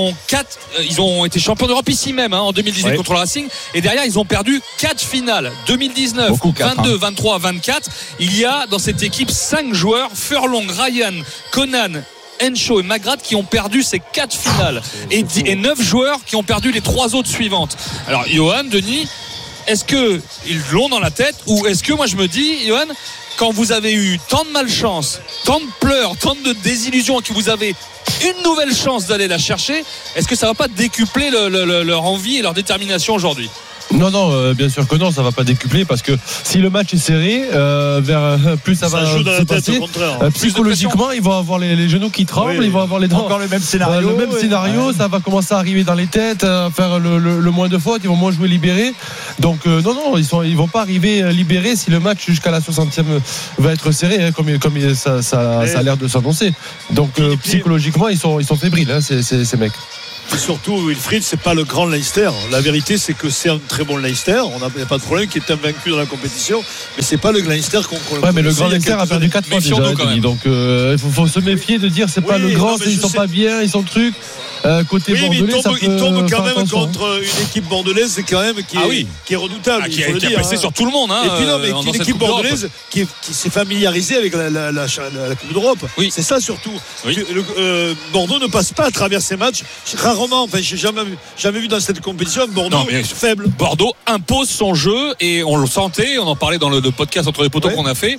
ont été champions d'Europe ici même en 2018 contre le Racing, et derrière ils ont perdu 4 finales. 2019, 22, 23, 24. Il y a dans cette équipe 5 joueurs, Furlong, Ryan, Conan, Henshaw et McGrath, qui ont perdu ces 4 finales, et 9 joueurs qui ont perdu les 3 autres suivantes. Alors Johan, Denis, est-ce qu'ils l'ont dans la tête, ou est-ce que moi je me dis, Johan, quand vous avez eu tant de malchance, tant de pleurs, tant de désillusions, et que vous avez une nouvelle chance d'aller la chercher, est-ce que ça va pas décupler leur envie et leur détermination aujourd'hui ? Non, bien sûr que non, ça va pas décupler parce que si le match est serré, plus ça va joue dans se la tête, passer. au contraire. Psychologiquement, ils vont avoir les genoux qui tremblent, ils vont avoir les dents. Encore le même scénario. Ça va commencer à arriver dans les têtes, faire le moins de fautes, ils vont moins jouer libérés. Donc non, ils vont pas arriver libérés si le match jusqu'à la 60e va être serré, hein, comme ça a l'air de s'annoncer. Donc psychologiquement, ils sont fébriles, hein, ces mecs. Et surtout, Wilfried, c'est pas le grand Leicester. La vérité, c'est que c'est un très bon Leicester. On n'a pas de problème, qui est invaincu dans la compétition. Mais c'est pas le Leicester qu'on connaît. Ouais, mais le grand Leicester a perdu 4 fois déjà. Donc, il faut se méfier de dire c'est pas le grand, ils sont pas bien, ils sont trucs. Côté bordelais, il tombe quand même contre une équipe bordelaise qui est redoutable. Qui a passé sur tout le monde. Et puis non, mais une équipe bordelaise qui s'est familiarisée avec la Coupe d'Europe. Oui. C'est ça surtout. Oui. Bordeaux ne passe pas à travers ces matchs. Rarement, j'ai jamais vu dans cette compétition Bordeaux faible. Bordeaux impose son jeu et on le sentait, on en parlait dans le podcast entre les poteaux qu'on a fait.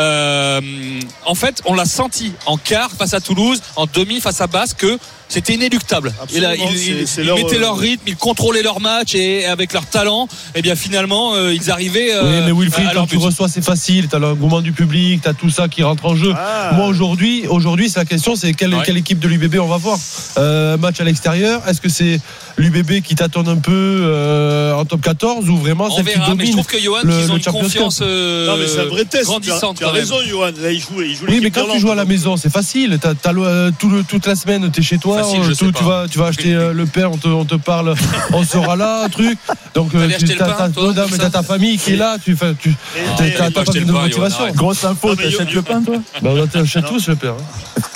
En fait, on l'a senti en quart face à Toulouse, en demi face à Basque que c'était inéluctable. Ils mettaient leur rythme, ils contrôlaient leur match et avec leur talent, et bien finalement ils arrivaient. Oui, mais Wilfried, quand tu reçois, c'est facile. T'as l'engouement du public, t'as tout ça qui rentre en jeu. Moi aujourd'hui, c'est la question, c'est quelle équipe de l'UBB on va voir. Match à l'extérieur. Est-ce que c'est l'UBB qui tâtonne un peu en top 14 ou vraiment celle qui domine? Mais je trouve que Johan, ils ont une confiance non, mais c'est un vrai test. Grandissante. Tu as raison, Johan. Là, il joue. Oui, mais quand tu joues à la maison, c'est facile. Toute la semaine, t'es chez toi. Tu vas acheter le pain, on te parle, on sera là, truc. Donc t'as ta famille qui est là, t'as pas de motivation. Grosse info, t'achètes le pain, toi? On t'achète tous le pain.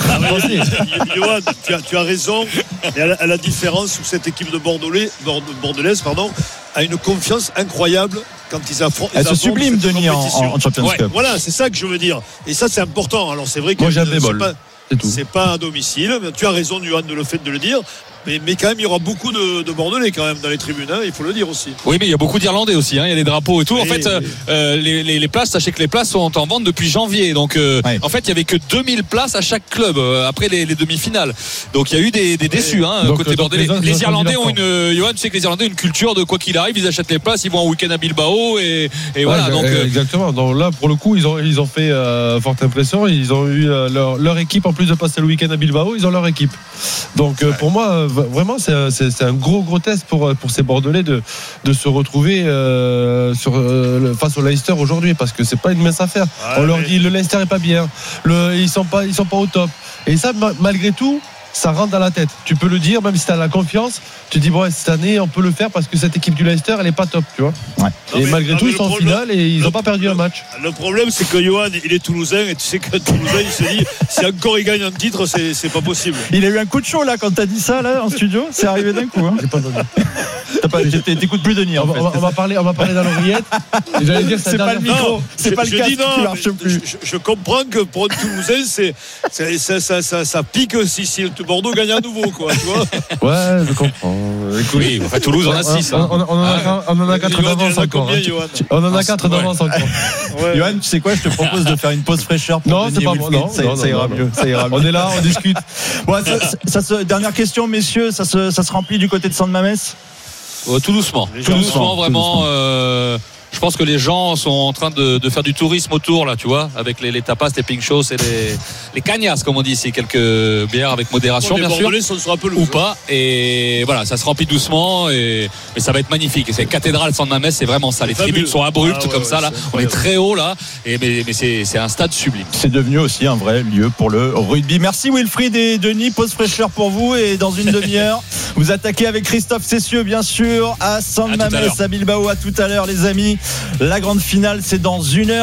Johan, tu as raison. Et à la différence où cette équipe de bordelaise a une confiance incroyable quand ils affrontent. Elle se sublime, Denis, en Champions Cup. Voilà, c'est ça que je veux dire. Et ça, c'est important. Alors, c'est vrai que moi, j'ai un bémol. C'est pas à domicile. Tu as raison, Johan, de le fait de le dire. Mais quand même, il y aura beaucoup de Bordelais quand même dans les tribunes, hein, il faut le dire aussi. Oui, mais il y a beaucoup d'Irlandais aussi, hein, il y a des drapeaux et tout. En fait, les places, sachez que les places sont en vente depuis janvier. Donc, en fait, il y avait que 2000 places à chaque club après les demi-finales. Donc, il y a eu des déçus côté bordelais. Les Irlandais ont Johan, tu sais que les Irlandais ont une culture de quoi qu'il arrive, ils achètent les places, ils vont en week-end à Bilbao et voilà. Donc, exactement. Donc là, pour le coup, ils ont fait forte impression. Ils ont eu leur équipe, en plus de passer le week-end à Bilbao, ils ont leur équipe. Donc, pour moi, vraiment, c'est un gros test pour ces Bordelais de se retrouver face au Leicester aujourd'hui, parce que c'est pas une mince affaire. On leur dit le Leicester est pas bien, ils sont pas au top. Et ça, malgré tout, ça rentre dans la tête. Tu peux le dire, même si tu as la confiance, tu dis bon, cette année on peut le faire parce que cette équipe du Leicester elle est pas top, tu vois. Et malgré tout, ils sont en finale et ils n'ont pas perdu un match. Le problème, c'est que Johan, il est toulousain et tu sais que Toulousain, il se dit si encore il gagne un titre, c'est pas possible. Il a eu un coup de chaud là quand t'as dit ça là en studio, c'est arrivé d'un coup. J'ai pas entendu. T'écoutes plus Denis. On va parler dans l'oreillette. J'allais dire c'est pas le micro, c'est pas le casque qui marche plus. Je comprends que pour un Toulousain, ça pique si le Bordeaux gagne à nouveau, quoi, tu vois. Ouais, je comprends. Écoute, oui, enfin, Toulouse on a 6. On en a 4 d'avance encore. On en a 4 d'avance encore. Johan, tu sais quoi, je te propose de faire une pause fraîcheur pour non, c'est pas bon. Ça ira mieux. On est là, on discute. Dernière question, messieurs, ça se remplit du côté de San Mamés? Tout doucement, vraiment. Je pense que les gens sont en train de faire du tourisme autour là, tu vois, avec les tapas, les pink shows et les cagnasses, comme on dit ici, quelques bières avec modération, bien sûr, ou pas. Et voilà, ça se remplit doucement, mais ça va être magnifique. Et c'est cathédrale San Mamés, c'est vraiment ça. Les tribunes sont abruptes comme ça là. On est très haut là, mais c'est un stade sublime. C'est devenu aussi un vrai lieu pour le rugby. Merci Wilfried et Denis. Pause fraîcheur pour vous et dans une demi-heure, vous attaquez avec Christophe Cessieux, bien sûr, à San Mamés, à Bilbao. À tout à l'heure, les amis. La grande finale, c'est dans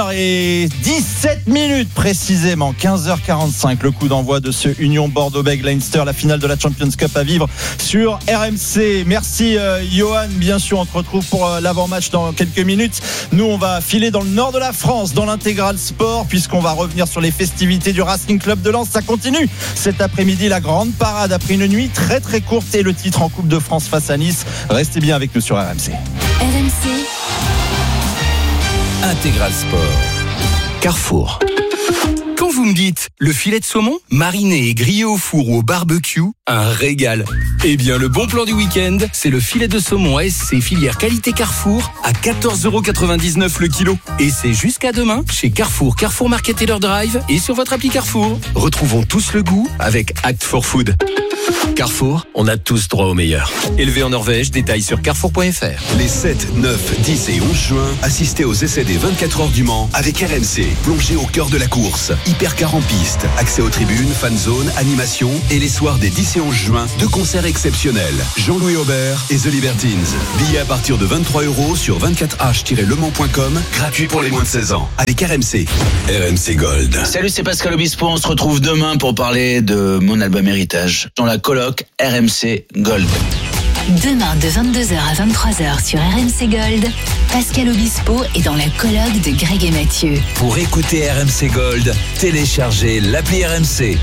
1h17 précisément, 15h45, le coup d'envoi de ce Union Bordeaux-Bègles-Leinster, la finale de la Champions Cup à vivre sur RMC. Merci Johan, bien sûr, on te retrouve pour l'avant-match dans quelques minutes. Nous, on va filer dans le nord de la France, dans l'intégral sport, puisqu'on va revenir sur les festivités du Racing Club de Lens. Ça continue cet après-midi, la grande parade après une nuit très très courte et le titre en Coupe de France face à Nice. Restez bien avec nous sur RMC. RMC Intégral Sport. Carrefour. Quand vous me dites le filet de saumon, mariné et grillé au four ou au barbecue, un régal. Eh bien, le bon plan du week-end, c'est le filet de saumon ASC filière qualité Carrefour à 14,99€ le kilo. Et c'est jusqu'à demain chez Carrefour, Carrefour Market et leur drive et sur votre appli Carrefour. Retrouvons tous le goût avec Act for Food. Carrefour, on a tous droit au meilleur. Élevé en Norvège, détails sur carrefour.fr. Les 7, 9, 10 et 11 juin, assistez aux essais des 24 heures du Mans avec RMC. Plongez au cœur de la course. Hypercar en piste, accès aux tribunes, fan zone, animation et les soirs des 10 et 11 juin, 2 concerts exceptionnels. Jean-Louis Aubert et The Libertines. Billets à partir de 23€ sur 24h-lemans.com, gratuit pour les moins de 16 ans. Avec RMC. RMC Gold. Salut, c'est Pascal Obispo. On se retrouve demain pour parler de mon album Héritage dans la colloque RMC Gold. Demain de 22h à 23h sur RMC Gold, Pascal Obispo est dans la colloque de Greg et Mathieu. Pour écouter RMC Gold, téléchargez l'appli RMC.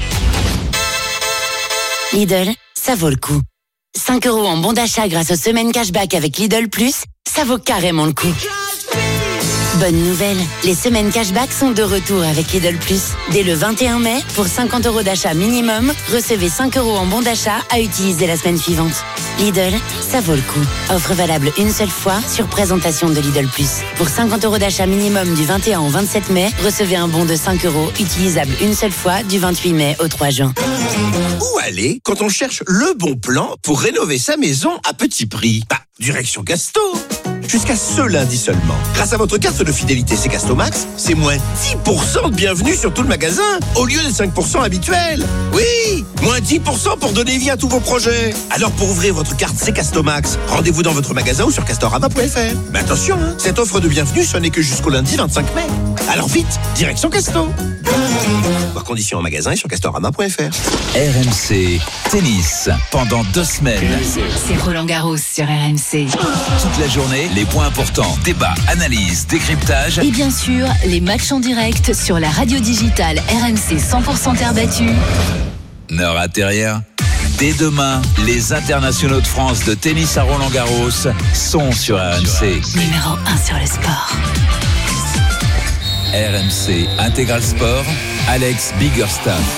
Lidl, ça vaut le coup. 5€ en bon d'achat grâce aux semaines cashback avec Lidl Plus, ça vaut carrément le coup. Bonne nouvelle, les semaines cashback sont de retour avec Lidl Plus. Dès le 21 mai, pour 50€ d'achat minimum, recevez 5€ en bon d'achat à utiliser la semaine suivante. Lidl, ça vaut le coup. Offre valable une seule fois sur présentation de Lidl Plus. Pour 50€ d'achat minimum du 21 au 27 mai, recevez un bon de 5€ utilisable une seule fois du 28 mai au 3 juin. Où aller quand on cherche le bon plan pour rénover sa maison à petit prix? Direction Casto. Jusqu'à ce lundi seulement. Grâce à votre carte de fidélité C'est Casto Max, c'est moins 10% de bienvenue sur tout le magasin, au lieu des 5% habituels. Oui, moins 10% pour donner vie à tous vos projets. Alors pour ouvrir votre carte C'est Casto Max, rendez-vous dans votre magasin ou sur castorama.fr. Mais attention, cette offre de bienvenue, ce n'est que jusqu'au lundi 25 mai. Alors vite, direction Casto. Voir conditions en magasin et sur castorama.fr. RMC Tennis, pendant 2 semaines. C'est Roland Garros sur RMC. Toute la journée, les points importants, débats, analyses, décryptage. Et bien sûr, les matchs en direct sur la radio digitale RMC 100% terre battue. Ne ratez rien. Dès demain, les internationaux de France de tennis à Roland Garros sont sur RMC. Numéro 1 sur le sport. RMC Intégral Sport, Alex Biggerstaff.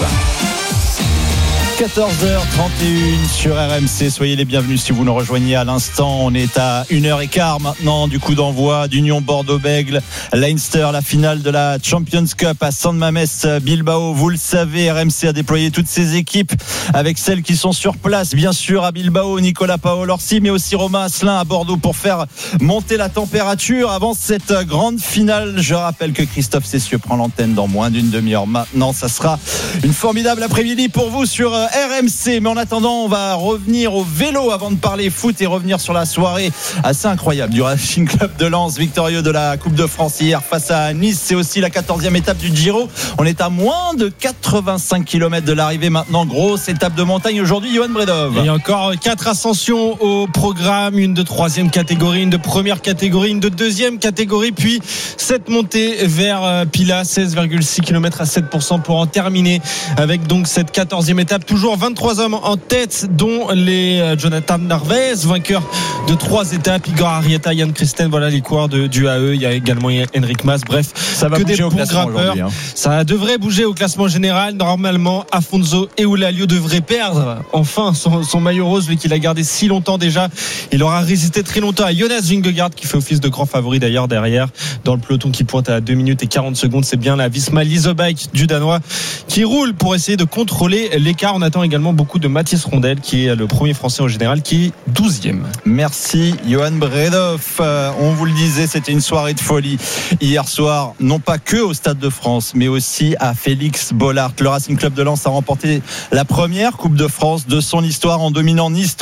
14h31 sur RMC, soyez les bienvenus si vous nous rejoignez à l'instant. On est à 1h15 maintenant du coup d'envoi d'Union Bordeaux-Bègles Leinster, la finale de la Champions Cup à San Mamés Bilbao. Vous le savez, RMC a déployé toutes ses équipes avec celles qui sont sur place, bien sûr à Bilbao, Nicolas Paolo-Orsi, mais aussi Romain Asselin à Bordeaux pour faire monter la température avant cette grande finale. Je rappelle que Christophe Cessieux prend l'antenne dans moins d'une demi-heure maintenant. Ça sera une formidable après-midi pour vous sur RMC, mais en attendant on va revenir au vélo avant de parler foot et revenir sur la soirée assez incroyable du Racing Club de Lens, victorieux de la Coupe de France hier face à Nice. C'est aussi la 14e étape du Giro, on est à moins de 85 km de l'arrivée maintenant, grosse étape de montagne aujourd'hui. Johan Bredov, il y a encore 4 ascensions au programme, une de 3e catégorie, une de première catégorie, une de 2e catégorie, puis cette montée vers Pila, 16,6 km à 7% pour en terminer avec donc cette 14e étape. Toujours 23 hommes en tête, dont les Jonathan Narvaez, vainqueur de 3 étapes, Igor Arrieta, Yann Christen, voilà les coureurs du AE. Il y a également Henrik Mas. Bref, ça va bouger au classement aujourd'hui. Ça devrait bouger au classement général. Normalement, Afonso Eulalio devrait perdre enfin son maillot rose, lui qu'il a gardé si longtemps déjà. Il aura résisté très longtemps à Jonas Vingegaard, qui fait office de grand favori d'ailleurs derrière, dans le peloton qui pointe à 2 minutes et 40 secondes. C'est bien la Visma Leasebike du Danois qui roule pour essayer de contrôler l'écart. On attend également beaucoup de Mathis Rondel, qui est le premier français au général, qui est 12e. Merci Johan Bredov. On vous le disait, c'était une soirée de folie hier soir, non pas que au Stade de France, mais aussi à Félix Bollaert. Le Racing Club de Lens a remporté la première Coupe de France de son histoire en dominant Nice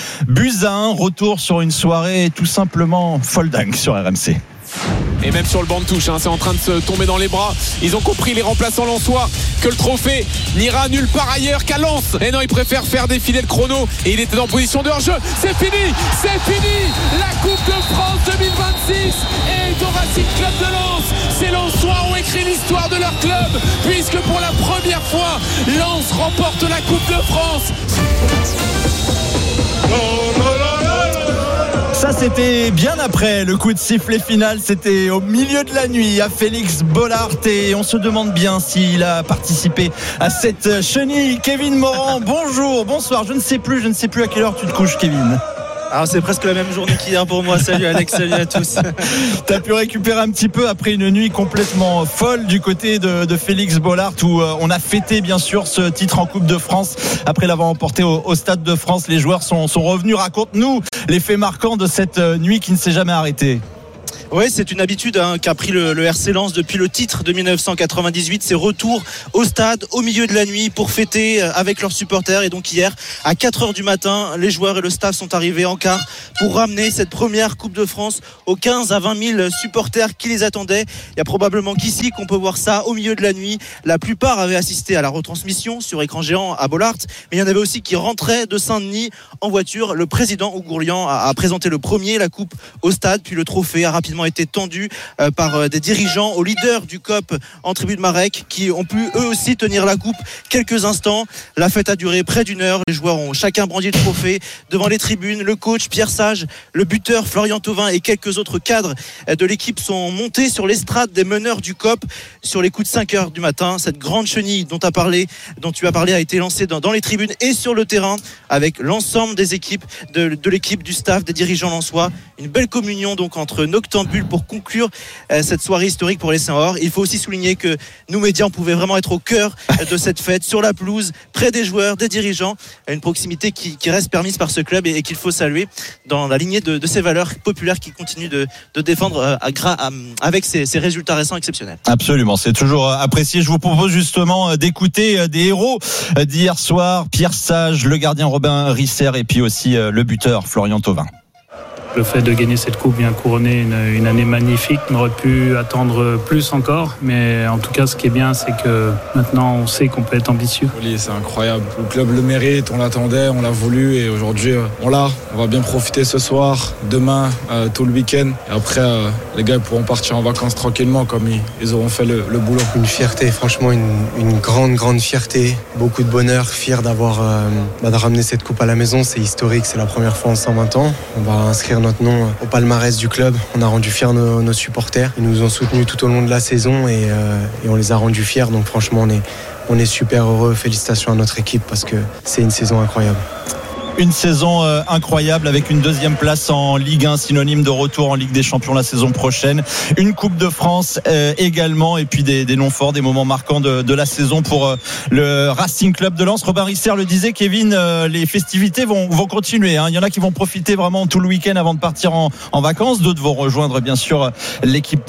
3-1. Retour sur une soirée tout simplement folle dingue sur RMC. Et même sur le banc de touche, c'est en train de se tomber dans les bras. Ils ont compris, les remplaçants lensois, que le trophée n'ira nulle part ailleurs qu'à Lens. Et non, ils préfèrent faire défiler le chrono. Et il était en position de hors-jeu. C'est fini. La Coupe de France 2026 est au Racing Club de Lens. Ces Lensois ont écrit l'histoire de leur club, puisque pour la première fois, Lens remporte la Coupe de France. Ça ça, c'était bien après le coup de sifflet final. C'était au milieu de la nuit à Félix Bollaert et on se demande bien s'il a participé à cette chenille. Kevin Morand, bonjour, bonsoir. Je ne sais plus à quelle heure tu te couches, Kevin. Alors c'est presque la même journée qu'hier pour moi. Salut Alex, salut à tous. T'as pu récupérer un petit peu après une nuit complètement folle du côté de Félix Bollaert où on a fêté bien sûr ce titre en Coupe de France après l'avoir emporté au Stade de France. Les joueurs sont revenus. Raconte-nous les faits marquants de cette nuit qui ne s'est jamais arrêtée. Oui, c'est une habitude qu'a pris le RC Lens depuis le titre de 1998. C'est retour au stade au milieu de la nuit pour fêter avec leurs supporters. Et donc hier, à 4h du matin, les joueurs et le staff sont arrivés en quart pour ramener cette première Coupe de France aux 15 à 20 000 supporters qui les attendaient. Il y a probablement qu'ici qu'on peut voir ça au milieu de la nuit. La plupart avaient assisté à la retransmission sur écran géant à Bollaert. Mais il y en avait aussi qui rentraient de Saint-Denis en voiture. Le président Ougourlian a présenté le premier la coupe au stade, puis le trophée a rapidement été tendu par des dirigeants au leader du COP en tribune Marek qui ont pu eux aussi tenir la coupe quelques instants. La fête a duré près d'une heure. Les joueurs ont chacun brandi le trophée devant les tribunes. Le coach Pierre Sage, le buteur Florian Thauvin et quelques autres cadres de l'équipe sont montés sur l'estrade des meneurs du COP sur les coups de 5h du matin. Cette grande chenille dont tu as parlé a été lancée dans les tribunes et sur le terrain avec l'ensemble des équipes de l'équipe, du staff, des dirigeants lensois. Une belle communion donc entre Noctambule pour conclure cette soirée historique pour les Saint-Or. Il faut aussi souligner que nous médias on pouvait vraiment être au cœur de cette fête, sur la pelouse, près des joueurs, des dirigeants, une proximité qui reste permise par ce club et qu'il faut saluer dans la lignée de ces valeurs populaires qui continuent de défendre avec ces résultats récents exceptionnels. Absolument, c'est toujours apprécié. Je vous propose justement d'écouter des héros d'hier soir, Pierre Sage, le gardien Robin Risser et puis aussi le buteur Florian Thauvin. Le fait de gagner cette coupe vient couronner une année magnifique. On aurait pu attendre plus encore, mais en tout cas, ce qui est bien, c'est que maintenant, on sait qu'on peut être ambitieux. Oui, c'est incroyable. Le club le mérite, on l'attendait, on l'a voulu et aujourd'hui, on l'a. On va bien profiter ce soir, demain, tout le week-end. Et après, les gars pourront partir en vacances tranquillement comme ils auront fait le boulot. Une fierté, franchement, une grande fierté. Beaucoup de bonheur, fier d'avoir de ramener cette coupe à la maison. C'est historique, c'est la première fois en 120 ans. On va inscrire notre nom au palmarès du club. On a rendu fiers nos supporters. Ils nous ont soutenus tout au long de la saison et on les a rendus fiers. Donc franchement, on est super heureux. Félicitations à notre équipe parce que c'est une saison incroyable. Une saison incroyable avec une deuxième place en Ligue 1, synonyme de retour en Ligue des Champions la saison prochaine. Une Coupe de France également et puis des noms forts, des moments marquants de la saison pour le Racing Club de Lens. Robin Risser le disait, Kevin, les festivités vont continuer. Il y en a qui vont profiter vraiment tout le week-end avant de partir en vacances. D'autres vont rejoindre bien sûr l'équipe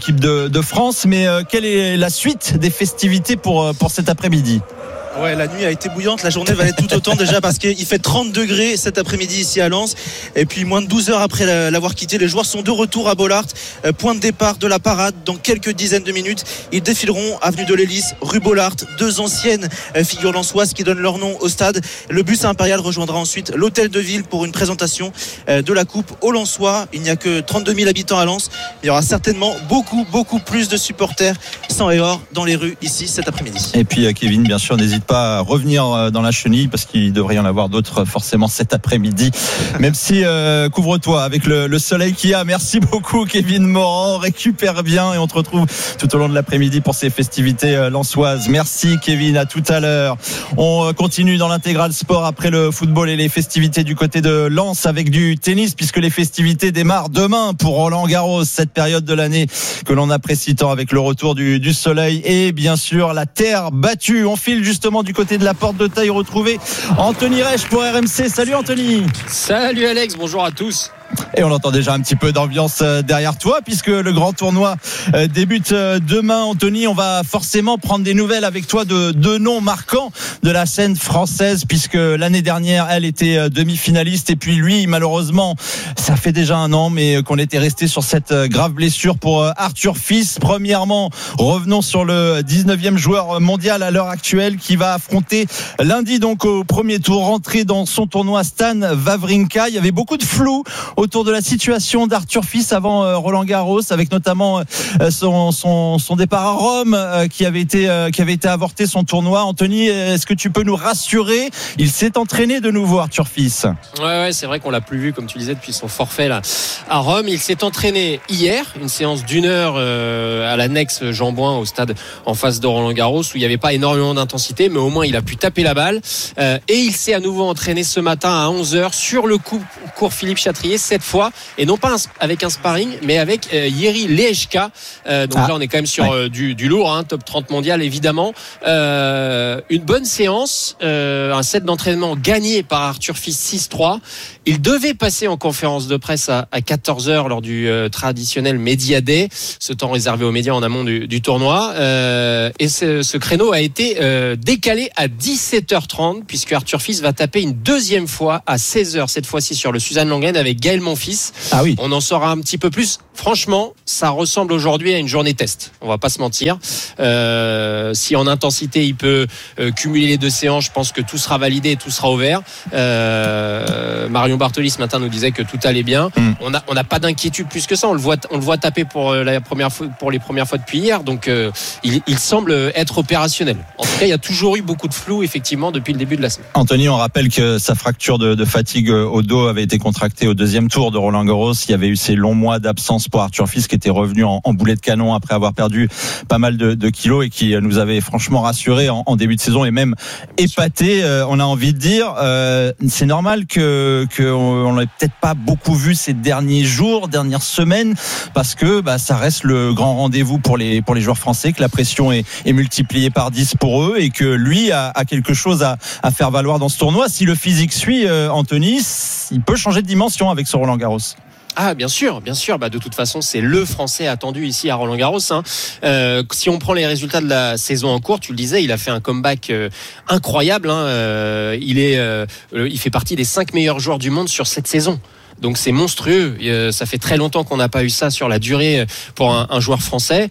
de France. Mais quelle est la suite des festivités pour cet après-midi ? Ouais, la nuit a été bouillante, la journée va l'être tout autant déjà parce qu'il fait 30 degrés cet après-midi ici à Lens. Et puis moins de 12 heures après l'avoir quitté, les joueurs sont de retour à Bollaert. Point de départ de la parade dans quelques dizaines de minutes. Ils défileront avenue de l'Hélice, rue Bollaert, deux anciennes figures lensoises qui donnent leur nom au stade. Le bus impérial rejoindra ensuite l'hôtel de ville pour une présentation de la coupe aux Lensois. Il n'y a que 32 000 habitants à Lens. Il y aura certainement beaucoup plus de supporters sang et or dans les rues ici cet après-midi. Et puis Kevin, bien sûr, n'hésite pas à revenir dans la chenille parce qu'il devrait y en avoir d'autres forcément cet après-midi, même si couvre-toi avec le soleil qu'il y a. Merci beaucoup Kevin Morand, récupère bien et on te retrouve tout au long de l'après-midi pour ces festivités lensoises. Merci Kevin, à tout à l'heure. On continue dans l'intégral sport après le football et les festivités du côté de Lens avec du tennis puisque les festivités démarrent demain pour Roland Garros, cette période de l'année que l'on apprécie tant avec le retour du soleil et bien sûr la terre battue. On file justement du côté de la porte de taille retrouver Anthony Reich pour RMC. Salut Anthony. Salut Alex, bonjour à tous. Et on entend déjà un petit peu d'ambiance derrière toi puisque le grand tournoi débute demain. Anthony, on va forcément prendre des nouvelles avec toi de deux noms marquants de la scène française puisque l'année dernière elle était demi-finaliste et puis lui malheureusement ça fait déjà un an mais qu'on était resté sur cette grave blessure pour Arthur Fils. Premièrement, revenons sur le 19e joueur mondial à l'heure actuelle qui va affronter lundi donc au premier tour rentré dans son tournoi Stan Wawrinka. Il y avait beaucoup de flou autour de la situation d'Arthur Fils avant Roland Garros, avec notamment son départ à Rome qui avait été avorté, son tournoi. Anthony, est-ce que tu peux nous rassurer? Il s'est entraîné de nouveau, Arthur Fils. Ouais, c'est vrai qu'on l'a plus vu, comme tu disais, depuis son forfait là à Rome. Il s'est entraîné hier, une séance d'1 heure à l'annexe Jean-Bouin au stade en face de Roland Garros, où il n'y avait pas énormément d'intensité, mais au moins il a pu taper la balle. Et il s'est à nouveau entraîné ce matin à 11h sur le cours Philippe Chatrier, cette fois, et non pas avec un sparring, mais avec Jiří Lehečka. Donc là on est quand même sur du lourd, hein, top 30 mondial évidemment. Une bonne séance, un set d'entraînement gagné par Arthur Fils 6-3. Il devait passer en conférence de presse à 14h lors du traditionnel Media Day, ce temps réservé aux médias en amont du tournoi. Et ce créneau a été décalé à 17h30, puisque Arthur Fils va taper une deuxième fois à 16h, cette fois-ci sur le Suzanne Lenglen avec Gaël Monfils. Ah oui. On en saura un petit peu plus. Franchement, ça ressemble aujourd'hui à une journée test. On va pas se mentir. Si en intensité il peut cumuler les deux séances, je pense que tout sera validé et tout sera ouvert. Marion Bartoli ce matin nous disait que tout allait bien. On n'a pas d'inquiétude plus que ça. On le voit taper pour les premières fois depuis hier. Donc il semble être opérationnel. En tout cas, il y a toujours eu beaucoup de flou effectivement depuis le début de la semaine. Anthony, on rappelle que sa fracture de fatigue au dos avait été contractée au deuxième tour de Roland Garros. Il y avait eu ces longs mois d'absence pour Arthur Fils, qui était revenu en boulet de canon après avoir perdu pas mal de kilos, et qui nous avait franchement rassuré en début de saison et même épaté. On a envie de dire, c'est normal qu'on l'ait peut-être pas beaucoup vu ces derniers jours, dernières semaines, parce que ça reste le grand rendez-vous pour les joueurs français, que la pression est multipliée par 10 pour eux, et que lui a quelque chose à faire valoir dans ce tournoi. Si le physique suit, Anthony, il peut changer de dimension avec ce Roland Garros. Ah bien sûr. De toute façon, c'est le Français attendu ici à Roland Garros. Si on prend les résultats de la saison en cours, tu le disais, il a fait un comeback incroyable. Il fait partie des 5 meilleurs joueurs du monde sur cette saison. Donc c'est monstrueux. Ça fait très longtemps qu'on n'a pas eu ça sur la durée pour un joueur français.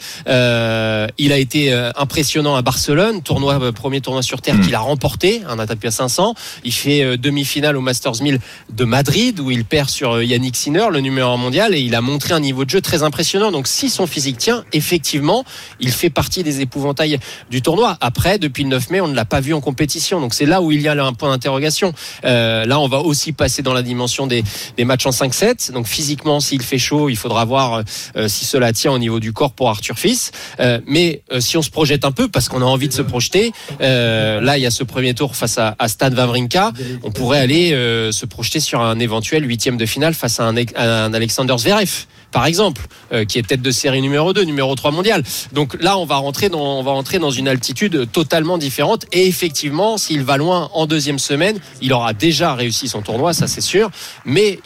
Il a été impressionnant à Barcelone, premier tournoi sur terre qu'il a remporté, un ATP 500. Il fait demi-finale au Masters 1000 de Madrid, où il perd sur Yannick Sinner, le numéro 1 mondial, et il a montré un niveau de jeu très impressionnant. Donc si son physique tient, effectivement, il fait partie des épouvantails du tournoi. Après, depuis le 9 mai, on ne l'a pas vu en compétition. Donc c'est là où il y a un point d'interrogation. Là, on va aussi passer dans la dimension des matchs en 5-7, donc physiquement s'il fait chaud il faudra voir si cela tient au niveau du corps pour Arthur Fils, mais si on se projette un peu, parce qu'on a envie de se projeter, là il y a ce premier tour face à Stan Wawrinka, on pourrait aller se projeter sur un éventuel 8e de finale face à un Alexander Zverev par exemple, qui est tête de série numéro 2, numéro 3 mondial. Donc là, on va rentrer dans une altitude totalement différente. Et effectivement, s'il va loin en deuxième semaine, il aura déjà réussi son tournoi, ça c'est sûr. Mais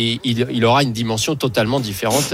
il aura une dimension totalement différente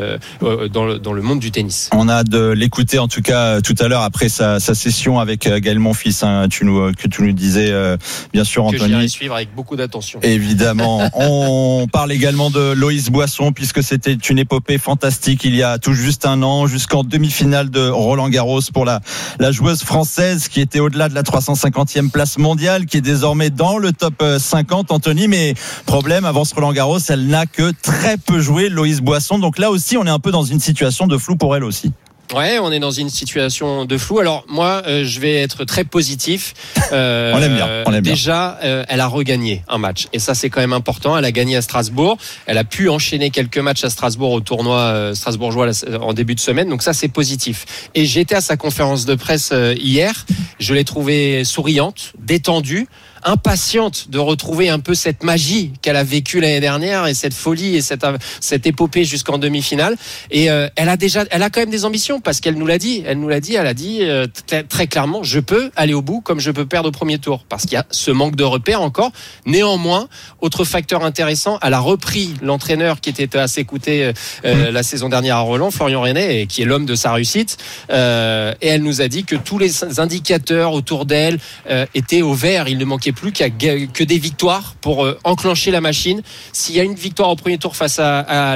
dans le monde du tennis. On a de l'écouter en tout cas tout à l'heure après sa session avec Gaël Monfils, que tu nous disais bien sûr, Anthony. Que j'irai suivre avec beaucoup d'attention. Évidemment. On parle également de Loïs Boisson, puisque c'était une épopée fantastique il y a tout juste un an, jusqu'en demi-finale de Roland Garros pour la joueuse française qui était au-delà de la 350e place mondiale, qui est désormais dans le top 50, Anthony. Mais problème, avant ce Roland Garros, elle n'a que très peu joué, Loïs Boisson. Donc là aussi, on est un peu dans une situation de flou pour elle aussi. Ouais, on est dans une situation de flou. Alors moi, je vais être très positif. On l'aime bien. Déjà, elle a regagné un match, et ça c'est quand même important. Elle a gagné à Strasbourg. Elle a pu enchaîner quelques matchs à Strasbourg au tournoi strasbourgeois en début de semaine. Donc ça c'est positif. Et j'étais à sa conférence de presse hier. Je l'ai trouvée souriante, détendue, impatiente de retrouver un peu cette magie qu'elle a vécue l'année dernière, et cette folie et cette épopée jusqu'en demi-finale. Et elle a quand même des ambitions, parce qu'elle nous l'a dit. Elle a dit très clairement, je peux aller au bout comme je peux perdre au premier tour, parce qu'il y a ce manque de repères encore. Néanmoins, autre facteur intéressant, elle a repris l'entraîneur qui était à ses côtés la saison dernière à Roland, Florian Renet, et qui est l'homme de sa réussite. Et elle nous a dit que tous les indicateurs autour d'elle étaient au vert. Il ne manquait plus que des victoires pour enclencher la machine. S'il y a une victoire au premier tour face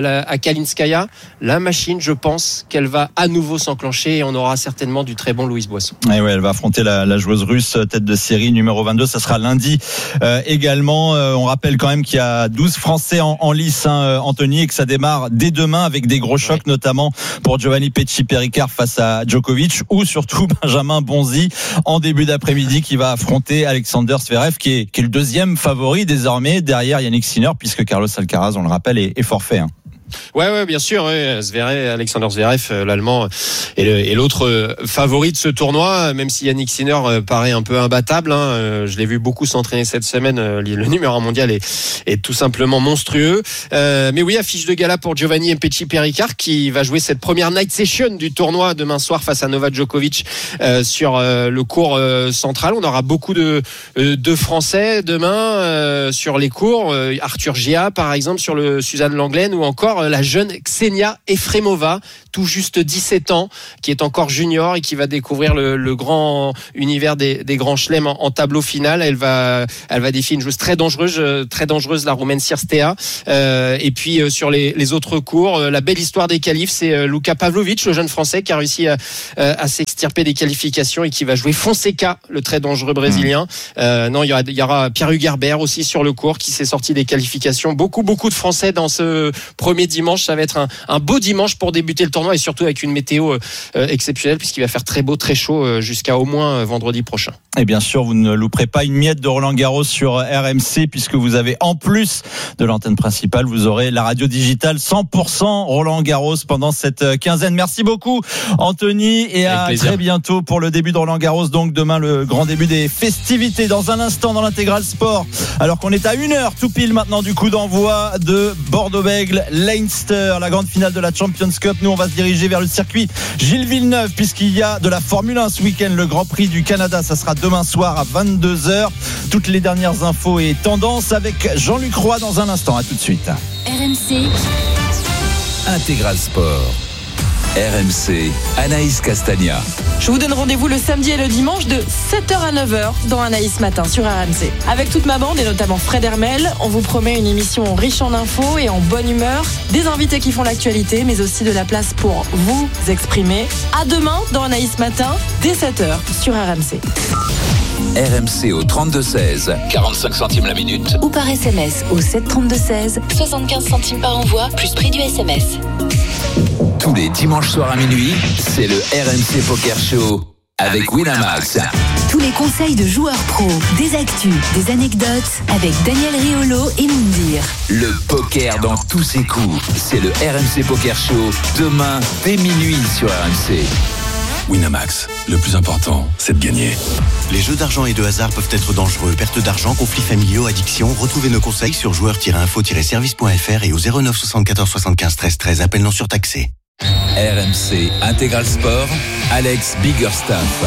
à Kalinskaya, la machine, je pense qu'elle va à nouveau s'enclencher et on aura certainement du très bon Louise Boisson. Et ouais, elle va affronter la joueuse russe tête de série numéro 22. Ça sera lundi également. On rappelle quand même qu'il y a 12 Français en lice, Anthony, et que ça démarre dès demain avec des gros chocs, notamment pour Giovanni Pesci-Péricard face à Djokovic, ou surtout Benjamin Bonzi en début d'après-midi qui va affronter Alexander Zverev qui est le deuxième favori désormais derrière Yannick Sinner, puisque Carlos Alcaraz, on le rappelle, est forfait. Ouais, bien sûr. Ouais. Alexander Zverev, l'Allemand, est l'autre favori de ce tournoi, même si Yannick Sinner paraît un peu imbattable. Je l'ai vu beaucoup s'entraîner cette semaine. Le numéro 1 mondial est tout simplement monstrueux. Mais oui, affiche de gala pour Giovanni Pesci-Péricard qui va jouer cette première night session du tournoi demain soir face à Novak Djokovic sur le court central. On aura beaucoup de Français demain sur les cours. Arthur Gia, par exemple, sur le Suzanne Lenglen, ou encore la jeune Ksenia Efremova, tout juste 17 ans, qui est encore junior et qui va découvrir le grand univers des grands chelems en tableau final. Elle va défier une joueuse très dangereuse, la Roumaine Cirstea. Et puis sur les autres cours, la belle histoire des qualifs, c'est Luka Pavlovic, le jeune Français qui a réussi à s'extirper des qualifications et qui va jouer Fonseca, le très dangereux Brésilien. Non, il y aura Pierre Hugerbert aussi sur le cours qui s'est sorti des qualifications. Beaucoup de Français dans ce premier dimanche. Ça va être un beau dimanche pour débuter le tournoi, et surtout avec une météo exceptionnelle, puisqu'il va faire très beau, très chaud jusqu'à au moins vendredi prochain. Et bien sûr, vous ne louperez pas une miette de Roland Garros sur RMC, puisque vous avez, en plus de l'antenne principale, vous aurez la radio digitale 100% Roland Garros pendant cette quinzaine. Merci beaucoup Anthony, et à très bientôt pour le début de Roland Garros. Donc demain, le grand début des festivités. Dans un instant, dans l'intégral sport, alors qu'on est à 1h tout pile maintenant du coup d'envoi de Bordeaux-Bègles Leinster, la grande finale de la Champions Cup. Nous, on va se diriger vers le circuit Gilles Villeneuve, puisqu'il y a de la Formule 1 ce week-end, le Grand Prix du Canada. Ça sera demain soir à 22h. Toutes les dernières infos et tendances avec Jean-Luc Roy dans un instant. À tout de suite. RMC Intégral Sport. RMC, Anaïs Castagna. Je vous donne rendez-vous le samedi et le dimanche de 7h à 9h dans Anaïs Matin sur RMC. Avec toute ma bande et notamment Fred Hermel, on vous promet une émission riche en infos et en bonne humeur, des invités qui font l'actualité, mais aussi de la place pour vous exprimer. À demain dans Anaïs Matin, dès 7h sur RMC. RMC au 32-16, 45 centimes la minute. Ou par SMS au 732-16, 75 centimes par envoi, plus prix du SMS. Tous les dimanches soirs à minuit, c'est le RMC Poker Show avec Winamax. Tous les conseils de joueurs pros, des actus, des anecdotes avec Daniel Riolo et Moundir. Le poker dans tous ses coups, c'est le RMC Poker Show demain dès minuit sur RMC. Winamax, le plus important, c'est de gagner. Les jeux d'argent et de hasard peuvent être dangereux. Perte d'argent, conflits familiaux, addiction. Retrouvez nos conseils sur joueurs-info-service.fr et au 09 74 75 13 13. Appel non surtaxé. RMC Intégral Sport, Alex Biggerstaff.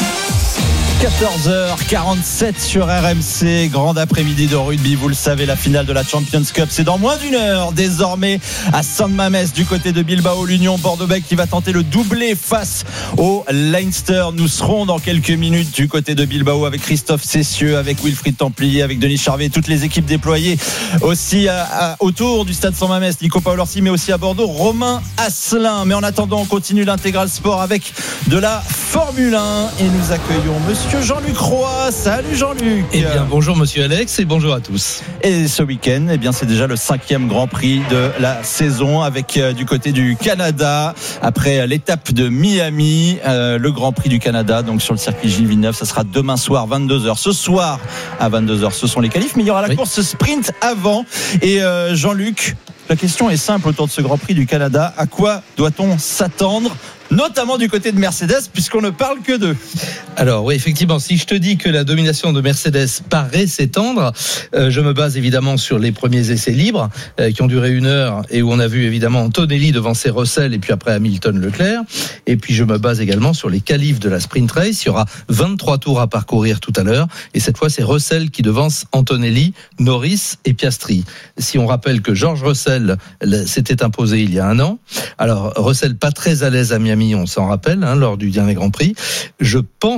14h47 sur RMC, grande après-midi de rugby, vous le savez, la finale de la Champions Cup, c'est dans moins d'une heure désormais à San Mamés du côté de Bilbao. L'Union Bordeaux-Bègles qui va tenter le doublé face au Leinster. Nous serons dans quelques minutes du côté de Bilbao avec Christophe Cessieux, avec Wilfried Templier, avec Denis Charvet, toutes les équipes déployées aussi autour du stade San Mamés, Nico Paolorsi, mais aussi à Bordeaux, Romain Asselin. Mais en attendant, on continue l'intégral sport avec de la Formule 1 et nous accueillons monsieur Jean-Luc Roy. Salut Jean-Luc. Eh bien bonjour monsieur Alex et bonjour à tous. Et ce week-end, eh bien c'est déjà le 5e Grand Prix de la saison avec du côté du Canada, après l'étape de Miami, le Grand Prix du Canada, donc sur le circuit Gilles Villeneuve. Ça sera demain soir 22h. Ce soir à 22h, ce sont les qualifs, mais il y aura la course sprint avant. Et Jean-Luc, la question est simple autour de ce Grand Prix du Canada. À quoi doit-on s'attendre, notamment du côté de Mercedes, puisqu'on ne parle que d'eux? Alors oui, effectivement, si je te dis que la domination de Mercedes paraît s'étendre, je me base évidemment sur les premiers essais libres qui ont duré 1 heure et où on a vu évidemment Antonelli devancer Russell et puis après Hamilton Leclerc. Et puis je me base également sur les qualifs de la sprint race. Il y aura 23 tours à parcourir tout à l'heure et cette fois c'est Russell qui devance Antonelli, Norris et Piastri. Si on rappelle que George Russell s'était imposé il y a 1 an, alors Russell pas très à l'aise à Miami, on s'en rappelle, lors du dernier Grand Prix. Je pense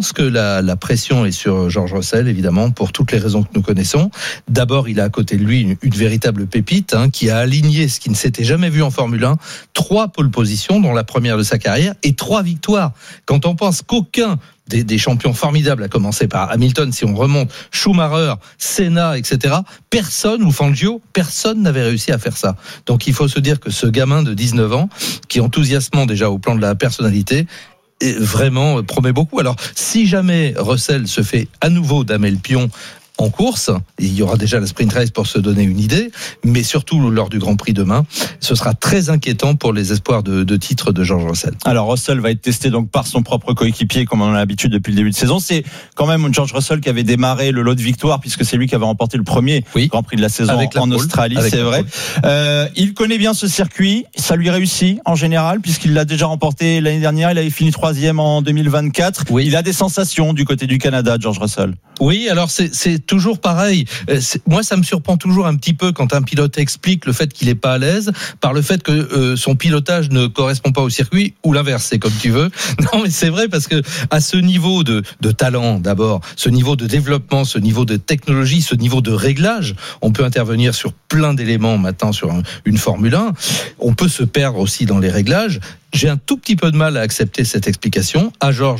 pense que la pression est sur George Russell, évidemment, pour toutes les raisons que nous connaissons. D'abord, il a à côté de lui une véritable pépite qui a aligné ce qui ne s'était jamais vu en Formule 1, 3 pole positions, dont la première de sa carrière, et 3 victoires. Quand on pense qu'aucun des champions formidables, à commencer par Hamilton, si on remonte, Schumacher, Senna, etc., personne, ou Fangio, personne n'avait réussi à faire ça. Donc il faut se dire que ce gamin de 19 ans, qui est enthousiasmant déjà au plan de la personnalité, vraiment promet beaucoup. Alors si jamais Russell se fait à nouveau damer le pion en course, il y aura déjà la sprint race pour se donner une idée, mais surtout lors du Grand Prix demain, ce sera très inquiétant pour les espoirs de titre de George Russell. Alors Russell va être testé donc par son propre coéquipier, comme on a l'habitude depuis le début de saison. C'est quand même George Russell qui avait démarré le lot de victoires, puisque c'est lui qui avait remporté le premier Grand Prix de la saison en Australie, c'est vrai. Il connaît bien ce circuit, ça lui réussit en général, puisqu'il l'a déjà remporté l'année dernière. Il avait fini 3e en 2024. Il a des sensations du côté du Canada, George Russell. Oui, alors c'est toujours pareil. Moi, ça me surprend toujours un petit peu quand un pilote explique le fait qu'il n'est pas à l'aise par le fait que son pilotage ne correspond pas au circuit, ou l'inverse, c'est comme tu veux. Non, mais c'est vrai, parce que à ce niveau de talent, d'abord, ce niveau de développement, ce niveau de technologie, ce niveau de réglage, on peut intervenir sur plein d'éléments maintenant sur une Formule 1. On peut se perdre aussi dans les réglages. J'ai un tout petit peu de mal à accepter cette explication. À Georges,